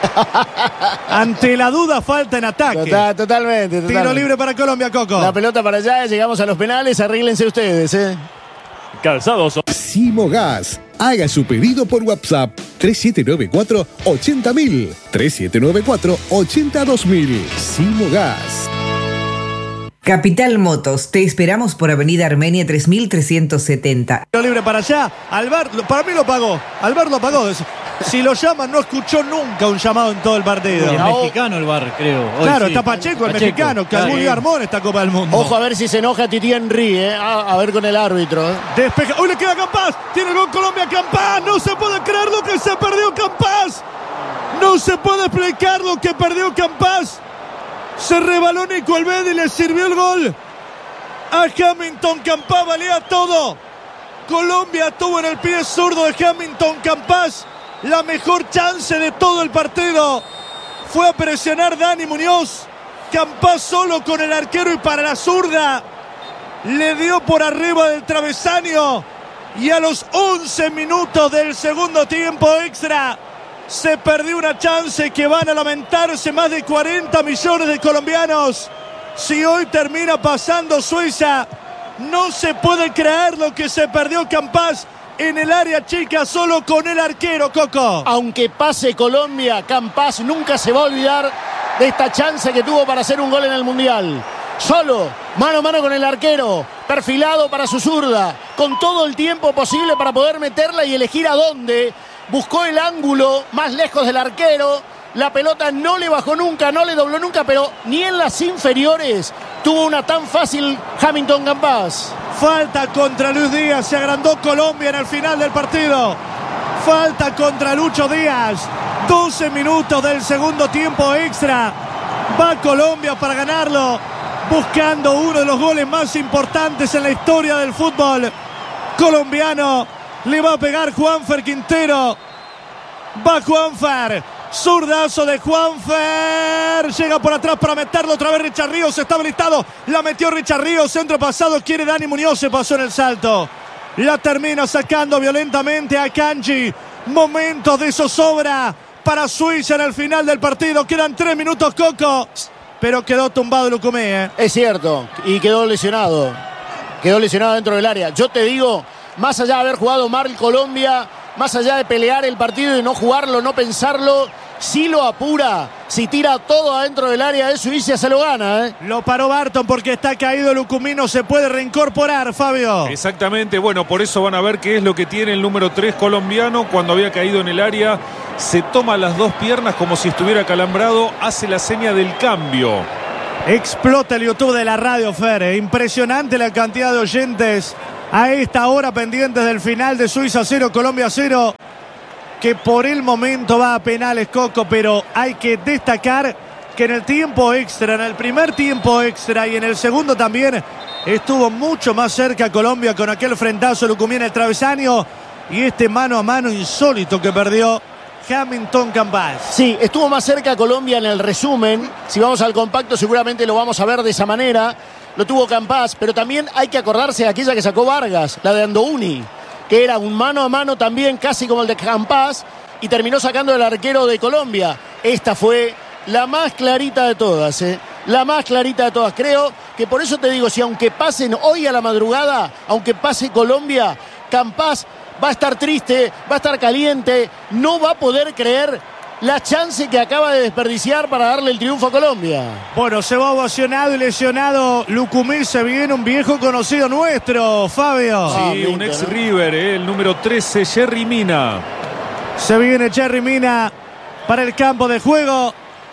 Ante la duda, falta en ataque. Total, totalmente, totalmente. Tiro libre para Colombia, Coco. La pelota para allá, llegamos a los penales, arréglense ustedes, eh. Calzados. Simogas. Haga su pedido por WhatsApp tres siete nueve cuatro, ochenta mil. tres siete nueve cuatro, ochenta dos mil. Simogas. Capital Motos, te esperamos por Avenida Armenia tres mil trescientos setenta. Tiro libre para allá. Albert, para mí lo pagó. Albert lo pagó. Si lo llaman, no escuchó nunca un llamado en todo el partido. El mexicano el bar, creo. Hoy claro, sí. está Pacheco, el Pacheco. mexicano, que algún día armó en esta Copa del Mundo. Ojo a ver si se enoja Titi Henry, eh. a, a ver con el árbitro. Eh. Despeja. ¡Uy, le queda Campás! Tiene el gol Colombia, Campás. No se puede creer lo que se perdió Campás. No se puede explicar lo que perdió Campás. Se rebaló Nicolbedi y le sirvió el gol a Hamilton. Campás valía todo. Colombia tuvo en el pie zurdo de Hamilton. Campás, la mejor chance de todo el partido. Fue a presionar Dani Muñoz. Campás solo con el arquero y para la zurda. Le dio por arriba del travesaño. Y a los once minutos del segundo tiempo extra, se perdió una chance que van a lamentarse más de cuarenta millones de colombianos. Si hoy termina pasando Suiza, no se puede creer lo que se perdió Campás en el área chica solo con el arquero, Coco. Aunque pase Colombia, Campás nunca se va a olvidar de esta chance que tuvo para hacer un gol en el Mundial. Solo, mano a mano con el arquero, perfilado para su zurda, con todo el tiempo posible para poder meterla y elegir a dónde. Buscó el ángulo más lejos del arquero. La pelota no le bajó nunca, no le dobló nunca, pero ni en las inferiores tuvo una tan fácil Hamilton Campás. Falta contra Luis Díaz, se agrandó Colombia en el final del partido. Falta contra Lucho Díaz. doce minutos del segundo tiempo extra. Va Colombia para ganarlo, buscando uno de los goles más importantes en la historia del fútbol colombiano. Le va a pegar Juanfer Quintero. Va Juanfer. Zurdazo de Juanfer. Llega por atrás para meterlo otra vez Richard Ríos. Está habilitado. La metió Richard Ríos. Centro pasado. Quiere Dani Muñoz. Se pasó en el salto. La termina sacando violentamente a Kanji. Momentos de zozobra para Suiza en el final del partido. Quedan tres minutos, Coco. pero quedó tumbado Lucumí, ¿eh? Es cierto, y quedó lesionado. Quedó lesionado dentro del área. Yo te digo, más allá de haber jugado mal Colombia, más allá de pelear el partido y no jugarlo, no pensarlo, si lo apura, si tira todo adentro del área de Suiza, se lo gana, ¿eh? Lo paró Barton porque está caído Lucumí, no se puede reincorporar, Fabio. Exactamente, bueno, por eso van a ver qué es lo que tiene el número tres colombiano. Cuando había caído en el área, se toma las dos piernas como si estuviera calambrado, hace la seña del cambio. Explota el YouTube de la radio, Fer, ¿eh? Impresionante la cantidad de oyentes a esta hora pendientes del final de Suiza cero, Colombia cero. Que por el momento va a penales, Coco, pero hay que destacar que en el tiempo extra, en el primer tiempo extra y en el segundo también, estuvo mucho más cerca Colombia con aquel frentazo Lucumí en el travesaño y este mano a mano insólito que perdió Hamilton Campas. Sí, estuvo más cerca Colombia en el resumen. Si vamos al compacto seguramente lo vamos a ver de esa manera. Lo tuvo Campas, pero también hay que acordarse de aquella que sacó Vargas, la de Andouni, que era un mano a mano también casi como el de Campas y terminó sacando el arquero de Colombia. Esta fue la más clarita de todas, ¿eh? La más clarita de todas. Creo que por eso te digo, si aunque pasen hoy a la madrugada, aunque pase Colombia, Campas va a estar triste, va a estar caliente, no va a poder creer la chance que acaba de desperdiciar para darle el triunfo a Colombia. Bueno, se va ovacionado y lesionado Lucumí, se viene un viejo conocido nuestro, Fabio. Sí, ah, un ex ¿no? River, eh, el número trece, Jerry Mina. Se viene Jerry Mina para el campo de juego.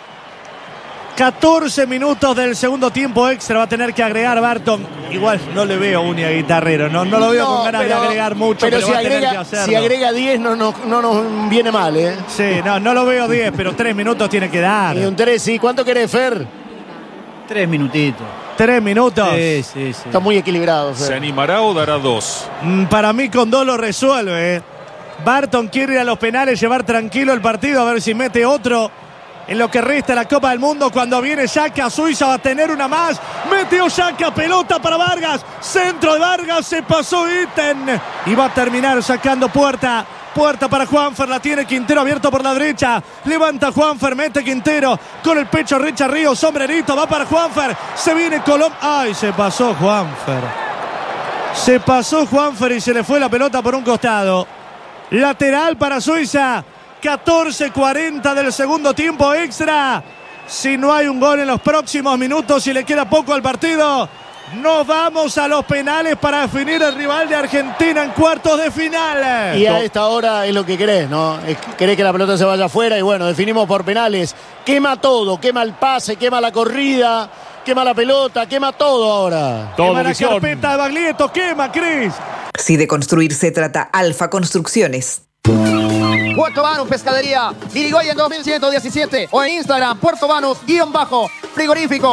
catorce minutos del segundo tiempo extra va a tener que agregar Barton. Igual no le veo uña guitarrero, no, no lo veo no, con ganas pero, de agregar mucho, pero, pero si, va agrega, a tener que hacerlo. Si agrega diez no, no, no nos viene mal, ¿eh? Sí, no, no lo veo diez, pero tres minutos tiene que dar. Y un tres, sí. ¿Cuánto querés, Fer? Tres minutitos. Tres minutos. Sí, sí, sí. Está muy equilibrado, Fer. ¿Se animará o dará dos? Mm, para mí con dos lo resuelve, ¿eh? Barton quiere ir a los penales, llevar tranquilo el partido, a ver si mete otro en lo que resta la Copa del Mundo. Cuando viene Xhaka, Suiza va a tener una más. Metió Xhaka, pelota para Vargas. Centro de Vargas, se pasó Itten. Y va a terminar sacando Puerta. Puerta para Juanfer, la tiene Quintero abierto por la derecha. Levanta Juanfer, mete Quintero. Con el pecho Richard Ríos, sombrerito, va para Juanfer. Se viene Colom. Ay, se pasó Juanfer. Se pasó Juanfer y se le fue la pelota por un costado. Lateral para Suiza. catorce cuarenta del segundo tiempo extra. Si no hay un gol en los próximos minutos y le queda poco al partido, nos vamos a los penales para definir el rival de Argentina en cuartos de final. Y a esta hora es lo que querés, ¿no? Querés que la pelota se vaya afuera y bueno, definimos por penales. Quema todo, quema el pase, quema la corrida, quema la pelota, quema todo ahora. Quema la carpeta de Baglietto, quema, Cris. Si de construir se trata, Alfa Construcciones. Puerto Banús Pescadería, Irigoyen dos mil ciento diecisiete o en Instagram, Puerto Banús, guión bajo, frigorífico.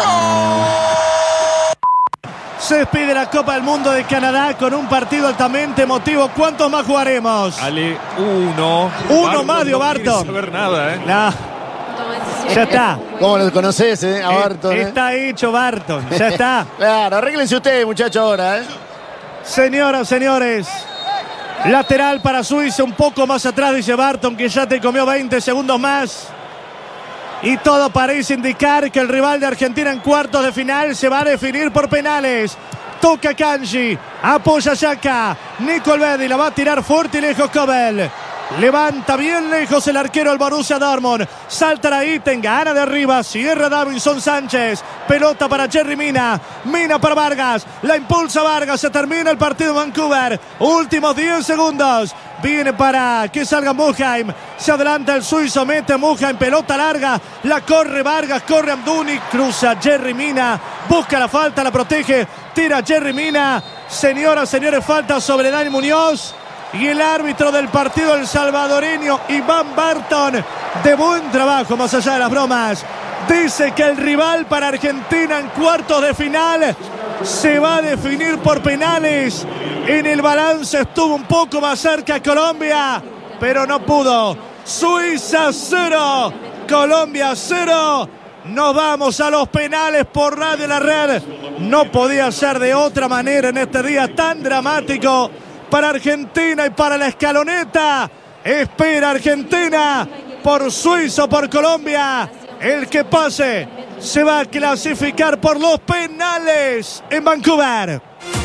Se despide la Copa del Mundo de Canadá con un partido altamente emotivo. ¿Cuántos más jugaremos? Ale, uno. Uno Barton más, Dio no Barton. No saber nada, ¿eh? No. Ya está. ¿Cómo lo conoces, eh? A Barton. Eh, está eh? hecho Barton, ya está. Claro, arréglense ustedes, muchachos, ahora, ¿eh? Señoras, señores. Lateral para Suiza, un poco más atrás, dice Barton, que ya te comió veinte segundos más. Y todo parece indicar que el rival de Argentina en cuartos de final se va a definir por penales. Toca Kanji, apoya Xhaka. Nico Elvedi la va a tirar fuerte y lejos Kobel. Levanta bien lejos el arquero el Borussia Dortmund. Salta a Itten, gana de arriba. Cierra Davinson Sánchez. Pelota para Jerry Mina. Mina para Vargas. La impulsa Vargas. Se termina el partido en Vancouver. Últimos diez segundos. Viene para que salga Muheim. Se adelanta el suizo. Mete Muheim. Pelota larga. La corre Vargas. Corre Amdouni. Cruza Jerry Mina. Busca la falta. La protege. Tira Jerry Mina. Señoras, señores, falta sobre Dani Muñoz. Y el árbitro del partido, el salvadoreño Iván Barton, de buen trabajo, más allá de las bromas, dice que el rival para Argentina en cuartos de final se va a definir por penales. En el balance estuvo un poco más cerca Colombia, pero no pudo. Suiza cero, Colombia cero. Nos vamos a los penales por Radio La Red. No podía ser de otra manera en este día tan dramático para Argentina y para la escaloneta. Espera Argentina por Suiza o por Colombia. El que pase se va a clasificar por los penales en Vancouver.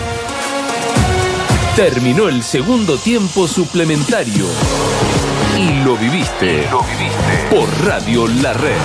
Terminó el segundo tiempo suplementario. Y lo viviste. Lo viviste. Por Radio La Red.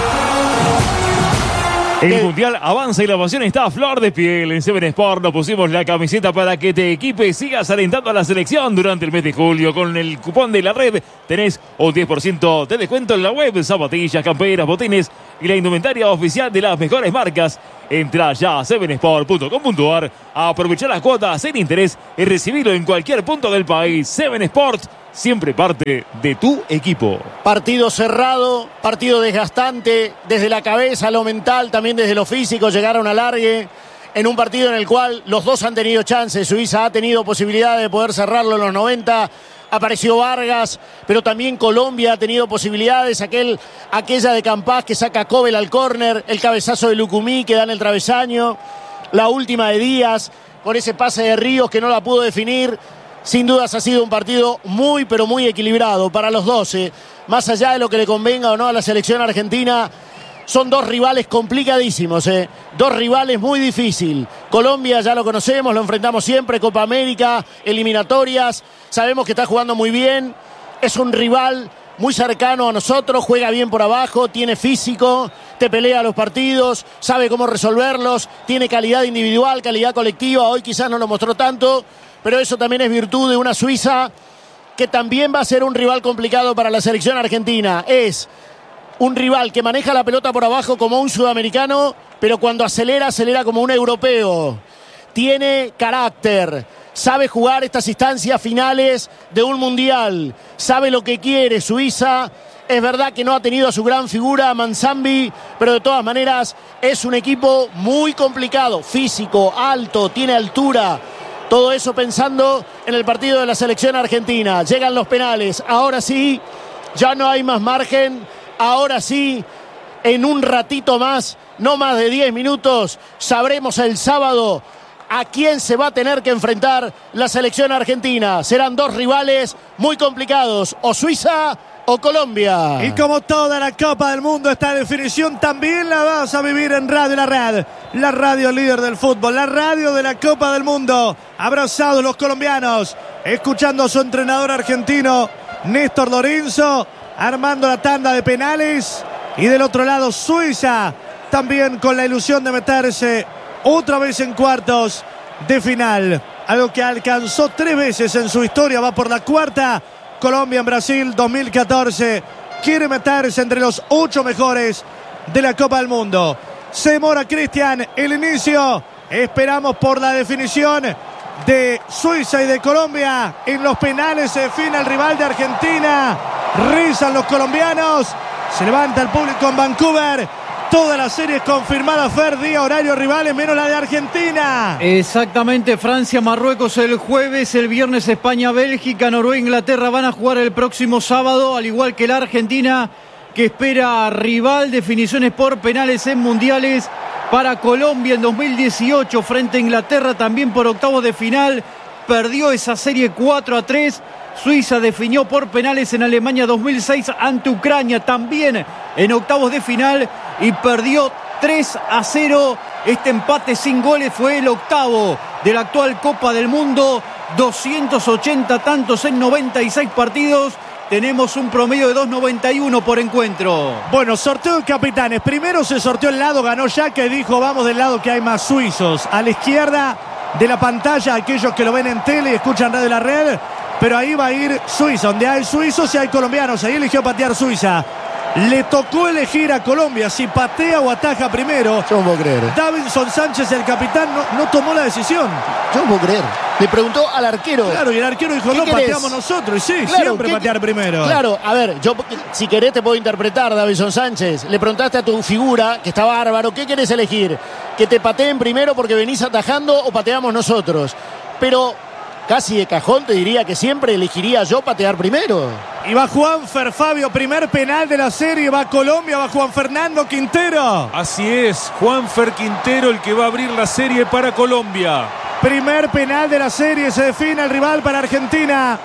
El Mundial avanza y la pasión está a flor de piel. En Seven Sport nos pusimos la camiseta para que te equipes, sigas alentando a la selección durante el mes de julio. Con el cupón de La Red tenés un diez por ciento de descuento en la web, zapatillas, camperas, botines y la indumentaria oficial de las mejores marcas. Entra ya a seven sport punto com punto a r a aprovechar las cuotas sin interés y recibirlo en cualquier punto del país. Seven Sport, siempre parte de tu equipo. Partido cerrado, partido desgastante, desde la cabeza, lo mental, también desde lo físico, llegaron a largue en un partido en el cual los dos han tenido chances. Suiza ha tenido posibilidad de poder cerrarlo en los noventa, apareció Vargas, pero también Colombia ha tenido posibilidades, aquel, aquella de Campás que saca a Kobel al córner, el cabezazo de Lucumí que da en el travesaño, la última de Díaz, con ese pase de Ríos que no la pudo definir. Sin dudas ha sido un partido muy, pero muy equilibrado para los doce. Más allá de lo que le convenga o no a la selección argentina, son dos rivales complicadísimos, ¿eh? Dos rivales muy difíciles. Colombia ya lo conocemos, lo enfrentamos siempre, Copa América, eliminatorias. Sabemos que está jugando muy bien. Es un rival muy cercano a nosotros, juega bien por abajo, tiene físico, te pelea los partidos, sabe cómo resolverlos, tiene calidad individual, calidad colectiva. Hoy quizás no lo mostró tanto, pero eso también es virtud de una Suiza que también va a ser un rival complicado para la selección argentina. Es un rival que maneja la pelota por abajo como un sudamericano, pero cuando acelera, acelera como un europeo. Tiene carácter, sabe jugar estas instancias finales de un mundial, sabe lo que quiere Suiza. Es verdad que no ha tenido a su gran figura Manzambi, pero de todas maneras es un equipo muy complicado, físico, alto, tiene altura. Todo eso pensando en el partido de la selección argentina. Llegan los penales. Ahora sí, ya no hay más margen. Ahora sí, en un ratito más, no más de diez minutos, sabremos el sábado a quién se va a tener que enfrentar la selección argentina. Serán dos rivales muy complicados, o Suiza o Colombia. Y como toda la Copa del Mundo, esta definición también la vas a vivir en Radio La Red, la radio líder del fútbol, la radio de la Copa del Mundo. Abrazados los colombianos, escuchando a su entrenador argentino, Néstor Lorenzo, armando la tanda de penales. Y del otro lado, Suiza, también con la ilusión de meterse otra vez en cuartos de final. Algo que alcanzó tres veces en su historia, va por la cuarta. Colombia en Brasil dos mil catorce quiere meterse entre los ocho mejores de la Copa del Mundo. Se demora Cristian el inicio. Esperamos por la definición de Suiza y de Colombia. En los penales se define el rival de Argentina. Rizan los colombianos. Se levanta el público en Vancouver. Toda la serie es confirmada, Fer, día, horario, rivales, menos la de Argentina. Exactamente, Francia, Marruecos el jueves, el viernes España, Bélgica, Noruega, Inglaterra van a jugar el próximo sábado, al igual que la Argentina, que espera rival, definiciones por penales en mundiales para Colombia en dos mil dieciocho frente a Inglaterra, también por octavos de final, perdió esa serie cuatro a tres. Suiza definió por penales en Alemania dos mil seis ante Ucrania, también en octavos de final, y perdió tres a cero. Este empate sin goles fue el octavo de la actual Copa del Mundo. doscientos ochenta tantos en noventa y seis partidos. Tenemos un promedio de dos noventa y uno por encuentro. Bueno, sorteo de capitanes. Primero se sorteó el lado, ganó ya que dijo vamos del lado que hay más suizos. A la izquierda de la pantalla, aquellos que lo ven en tele y escuchan Radio La Red, pero ahí va a ir Suiza, donde hay suizos y hay colombianos. Ahí eligió patear Suiza. Le tocó elegir a Colombia si patea o ataja primero. Yo no puedo creer. Davinson Sánchez, el capitán, no, no tomó la decisión. Yo no puedo creer. Le preguntó al arquero. Claro, y el arquero dijo, no, querés? pateamos nosotros. Y sí, claro, siempre ¿qué? patear primero. Claro, a ver, yo si querés te puedo interpretar, Davinson Sánchez. Le preguntaste a tu figura, que está bárbaro, ¿qué querés elegir? ¿Que te pateen primero porque venís atajando o pateamos nosotros? Pero casi de cajón te diría que siempre elegiría yo patear primero. Y va Juanfer, Fabio, primer penal de la serie, va Colombia, va Juan Fernando Quintero. Así es, Juanfer Quintero el que va a abrir la serie para Colombia. Primer penal de la serie, se define el rival para Argentina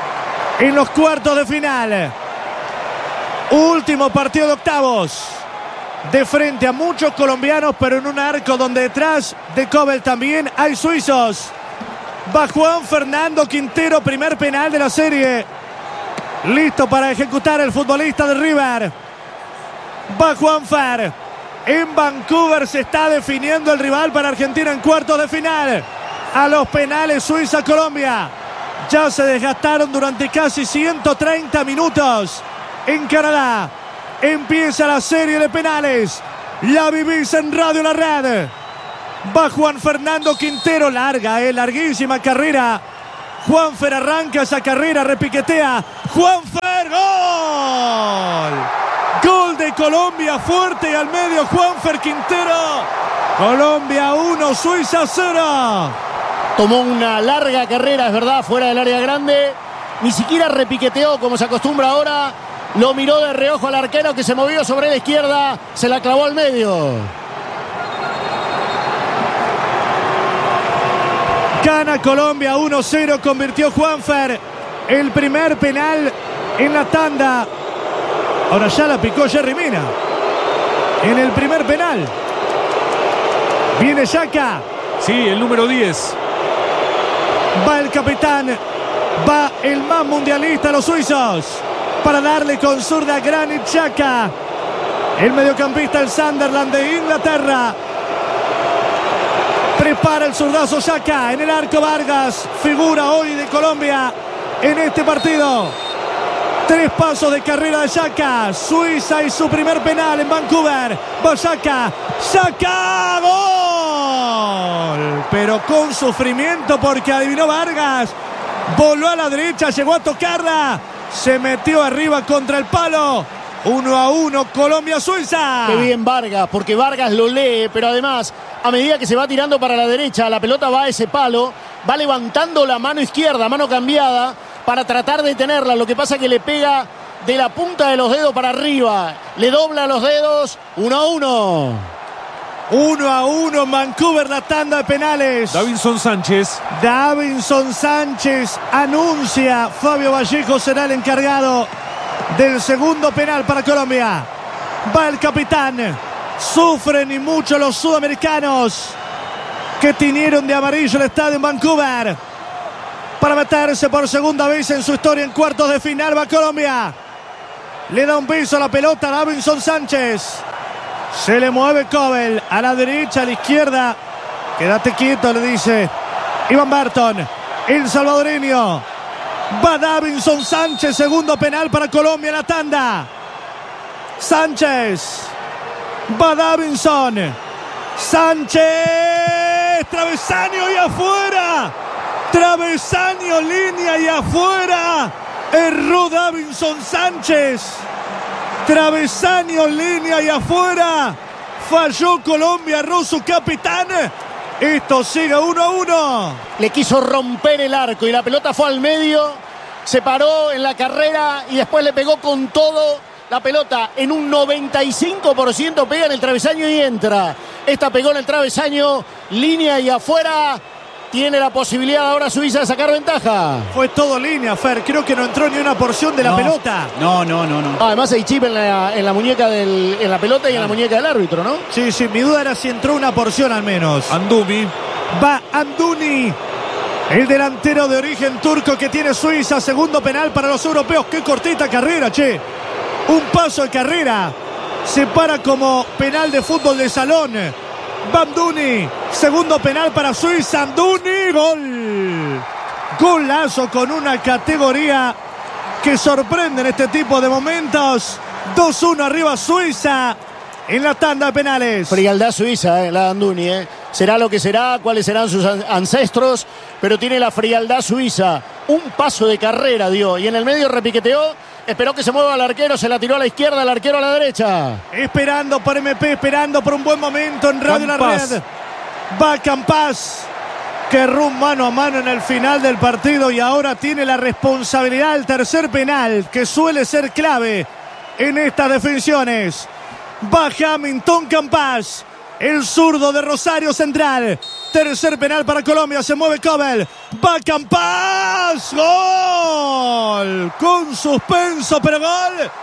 en los cuartos de final. Último partido de octavos. de frente a muchos colombianos, pero en un arco donde detrás de Kobel también hay suizos. Va Juan Fernando Quintero, primer penal de la serie. Listo para ejecutar el futbolista de River. Va Juanfer. En Vancouver se está definiendo el rival para Argentina en cuartos de final. A los penales Suiza-Colombia. Ya se desgastaron durante casi ciento treinta minutos. En Canadá empieza la serie de penales. La vivís en Radio La Red. Va Juan Fernando Quintero, larga, eh, larguísima carrera. Juanfer arranca esa carrera, repiquetea. Juanfer, gol. Gol de Colombia, fuerte y al medio Juanfer Quintero. Colombia uno, Suiza cero. Tomó una larga carrera, es verdad, fuera del área grande. Ni siquiera repiqueteó como se acostumbra ahora. Lo miró de reojo al arquero que se movió sobre la izquierda. Se la clavó al medio. Gana Colombia uno cero, convirtió Juanfer el primer penal en la tanda. Ahora ya la picó Jerry Mina en el primer penal. Viene Xhaka. Sí, el número diez. Va el capitán, va el más mundialista, los suizos, para darle con zurda a Granit Xhaka. El mediocampista del Sunderland de Inglaterra. Prepara el zurdazo Xhaka en el arco. Vargas, figura hoy de Colombia en este partido. Tres pasos de carrera de Xhaka. Suiza y su primer penal en Vancouver. Va Xhaka. Xhaka, gol. Pero con sufrimiento porque adivinó Vargas. Voló a la derecha, llegó a tocarla. Se metió arriba contra el palo. Uno a uno, Colombia-Suiza. Qué bien Vargas, porque Vargas lo lee, pero además, a medida que se va tirando para la derecha, la pelota va a ese palo, va levantando la mano izquierda, mano cambiada, para tratar de tenerla. Lo que pasa es que le pega de la punta de los dedos para arriba. Le dobla los dedos. Uno a uno. Uno a uno en Vancouver, la tanda de penales. Davinson Sánchez. Davinson Sánchez anuncia. Fabio Vallejo será el encargado del segundo penal para Colombia. Va el capitán. Sufren y mucho los sudamericanos que tiñeron de amarillo el estadio en Vancouver para meterse por segunda vez en su historia en cuartos de final. Va Colombia. Le da un beso a la pelota a Davinson Sánchez. Se le mueve Kobel a la derecha, a la izquierda. Quédate quieto, le dice Ivan Barton, el salvadoreño. Va Davinson Sánchez, segundo penal para Colombia en la tanda. Sánchez. Va Davinson. Sánchez. Travesaño y afuera. Travesaño, línea y afuera. Erró Davinson Sánchez. Travesaño, línea y afuera. Falló Colombia, erró su capitán. Esto sigue uno a uno. Le quiso romper el arco y la pelota fue al medio. Se paró en la carrera y después le pegó con todo. La pelota en un noventa y cinco por ciento pega en el travesaño y entra. Esta pegó en el travesaño, línea y afuera. Tiene la posibilidad ahora Suiza de sacar ventaja. Fue todo línea, Fer. Creo que no entró ni una porción de la no, pelota. No, no, no, no. Además hay chip en la, en la muñeca del, en la pelota y en la muñeca del árbitro, ¿no? Sí, sí, mi duda era si entró una porción al menos. Anduni. Va Anduni, el delantero de origen turco que tiene Suiza. Segundo penal para los europeos. Qué cortita carrera, che. Un paso de carrera. Se para como penal de fútbol de salón. Banduni, segundo penal para Suiza. Anduni, gol. Golazo con una categoría que sorprende en este tipo de momentos. dos uno arriba Suiza en la tanda de penales. Frialdad suiza, eh, la de Anduni. Eh. Será lo que será, cuáles serán sus ancestros, pero tiene la frialdad suiza. Un paso de carrera dio y en el medio repiqueteó. Esperó que se mueva el arquero, se la tiró a la izquierda, el arquero a la derecha. Esperando por M P, esperando por un buen momento en Radio Campas. La Red. Va Campas, que erró un mano a mano en el final del partido y ahora tiene la responsabilidad del tercer penal, que suele ser clave en estas definiciones. Va Hamilton Campas, el zurdo de Rosario Central. Tercer penal para Colombia, se mueve Kobel. Va Campas, gol. Con suspenso, pero gol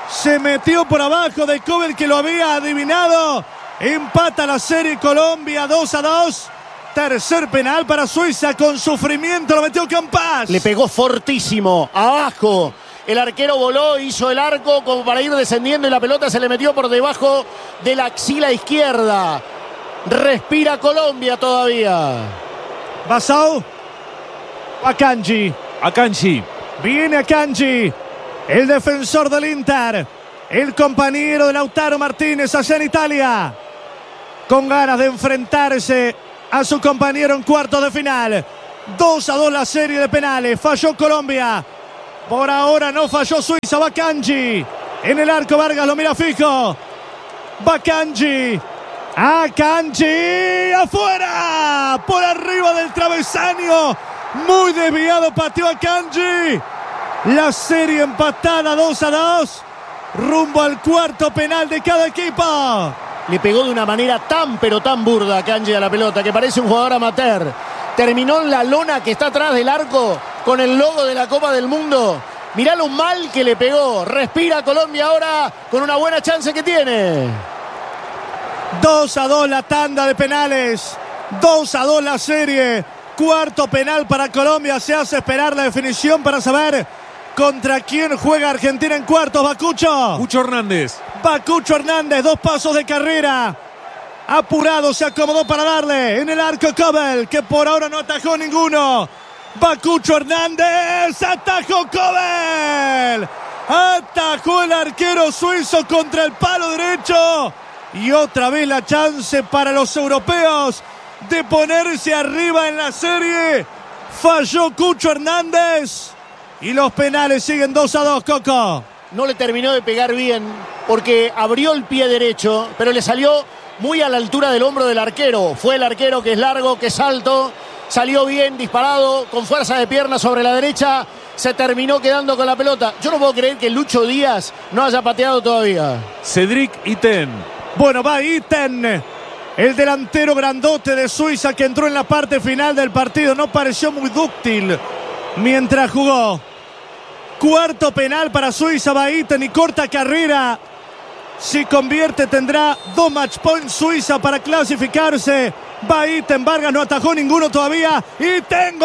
Se metió por abajo de Kobel, que lo había adivinado. Empata la serie Colombia dos a dos. Tercer penal para Suiza con sufrimiento. Lo metió Campas. Le pegó fortísimo. Abajo. El arquero voló, hizo el arco como para ir descendiendo y la pelota se le metió por debajo de la axila izquierda. Respira Colombia todavía. Basau. Akanji. Akanji. Viene Akanji. El defensor del Inter. El compañero de Lautaro Martínez allá en Italia. Con ganas de enfrentarse a su compañero en cuartos de final. dos a dos la serie de penales. Falló Colombia. Por ahora no falló Suiza. Va Kanji. En el arco Vargas lo mira fijo. Va Kanji. Akanji. Afuera. Por arriba del travesaño. Muy desviado. Pateó Akanji. La serie empatada dos a dos. Rumbo al cuarto penal de cada equipo. Le pegó de una manera tan pero tan burda a Kanji a la pelota que parece un jugador amateur. Terminó en la lona que está atrás del arco con el logo de la Copa del Mundo. Mirá lo mal que le pegó. Respira Colombia ahora con una buena chance que tiene. dos a dos la tanda de penales. dos a dos la serie. Cuarto penal para Colombia. Se hace esperar la definición para saber contra quién juega Argentina en cuartos. Bacucho. Cucho Hernández. Bacucho Hernández, dos pasos de carrera. Apurado, se acomodó para darle. En el arco Kobel, que por ahora no atajó ninguno. Bacucho Hernández, atajó Kobel. Atajó el arquero suizo contra el palo derecho. Y otra vez la chance para los europeos de ponerse arriba en la serie. Falló Cucho Hernández. Y los penales siguen dos a dos, Coco. No le terminó de pegar bien porque abrió el pie derecho, pero le salió muy a la altura del hombro del arquero. Fue el arquero que es largo, que es alto. Salió bien, disparado, con fuerza de pierna sobre la derecha. Se terminó quedando con la pelota. Yo no puedo creer que Lucho Díaz no haya pateado todavía. Cedric Iten. Bueno, va Iten. El delantero grandote de Suiza que entró en la parte final del partido. No pareció muy dúctil mientras jugó. Cuarto penal para Suiza, va Iten y corta carrera. Si convierte tendrá dos match points Suiza para clasificarse. Va Iten, Vargas no atajó ninguno todavía. Iten,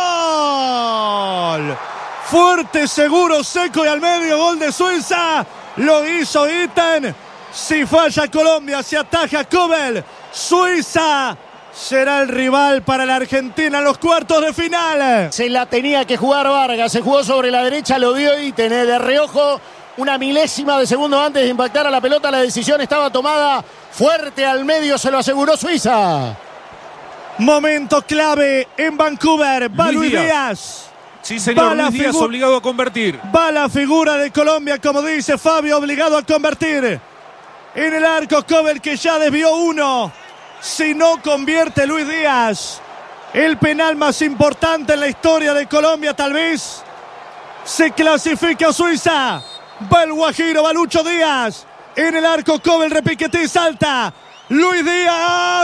gol. Fuerte, seguro, seco y al medio, gol de Suiza. Lo hizo Iten. Si falla Colombia, si ataja Kobel, Suiza será el rival para la Argentina en los cuartos de final. Se la tenía que jugar Vargas, se jugó sobre la derecha, lo vio Iten de reojo. Una milésima de segundo antes de impactar a la pelota, la decisión estaba tomada. Fuerte al medio, se lo aseguró Suiza. Momento clave en Vancouver. Va Luis, Luis Díaz. Díaz. Sí, señor, Luis Díaz obligado a convertir. Va la figura de Colombia, como dice Fabio, obligado a convertir. En el arco Kobel, que ya desvió uno. Si no convierte Luis Díaz, el penal más importante en la historia de Colombia tal vez, se clasifica Suiza. Va el Guajiro, va Lucho Díaz. En el arco Kobel, repiquete y salta. Luis Díaz,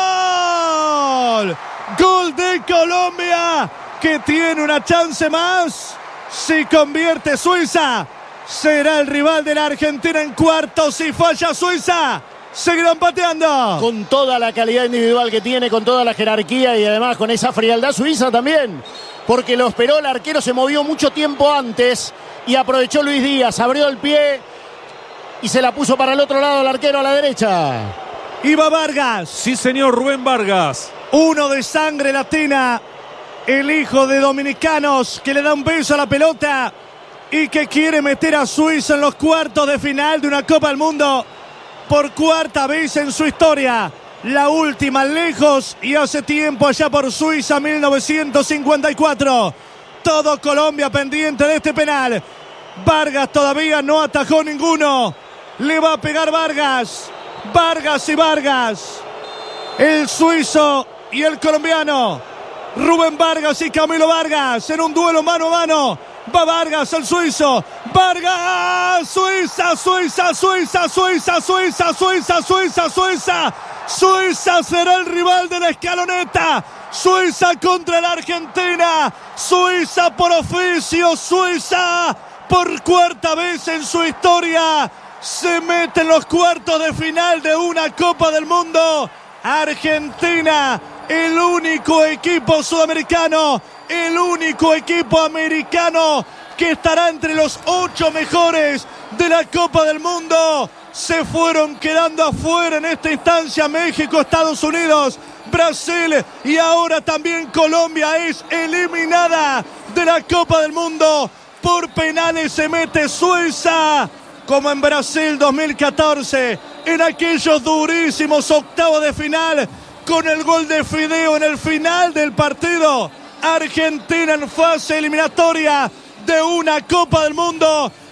¡gol! Gol de Colombia, que tiene una chance más. Si convierte Suiza, será el rival de la Argentina en cuartos. Si falla Suiza, seguirán pateando. Con toda la calidad individual que tiene, con toda la jerarquía y además con esa frialdad Suiza también. Porque lo esperó, el arquero se movió mucho tiempo antes y aprovechó Luis Díaz, abrió el pie y se la puso para el otro lado el arquero a la derecha. Iba Vargas. Sí, señor, Rubén Vargas. Uno de sangre latina, el hijo de dominicanos que le da un beso a la pelota y que quiere meter a Suiza en los cuartos de final de una Copa del Mundo por cuarta vez en su historia. La última lejos y hace tiempo allá por Suiza, mil novecientos cincuenta y cuatro. Todo Colombia pendiente de este penal. Vargas todavía no atajó ninguno. Le va a pegar Vargas. Vargas y Vargas. El suizo y el colombiano. Rubén Vargas y Camilo Vargas en un duelo mano a mano. Va Vargas, el suizo. Vargas, Suiza, Suiza, Suiza, Suiza, Suiza, Suiza, Suiza, Suiza. Suiza será el rival de la escaloneta. Suiza contra la Argentina. Suiza por oficio, Suiza por cuarta vez en su historia se mete en los cuartos de final de una Copa del Mundo. Argentina, el único equipo sudamericano, el único equipo americano que estará entre los ocho mejores de la Copa del Mundo. Se fueron quedando afuera en esta instancia México, Estados Unidos, Brasil y ahora también Colombia es eliminada de la Copa del Mundo. Por penales se mete Suiza, como en Brasil dos mil catorce, en aquellos durísimos octavos de final, con el gol de Fideo en el final del partido. Argentina en fase eliminatoria de una Copa del Mundo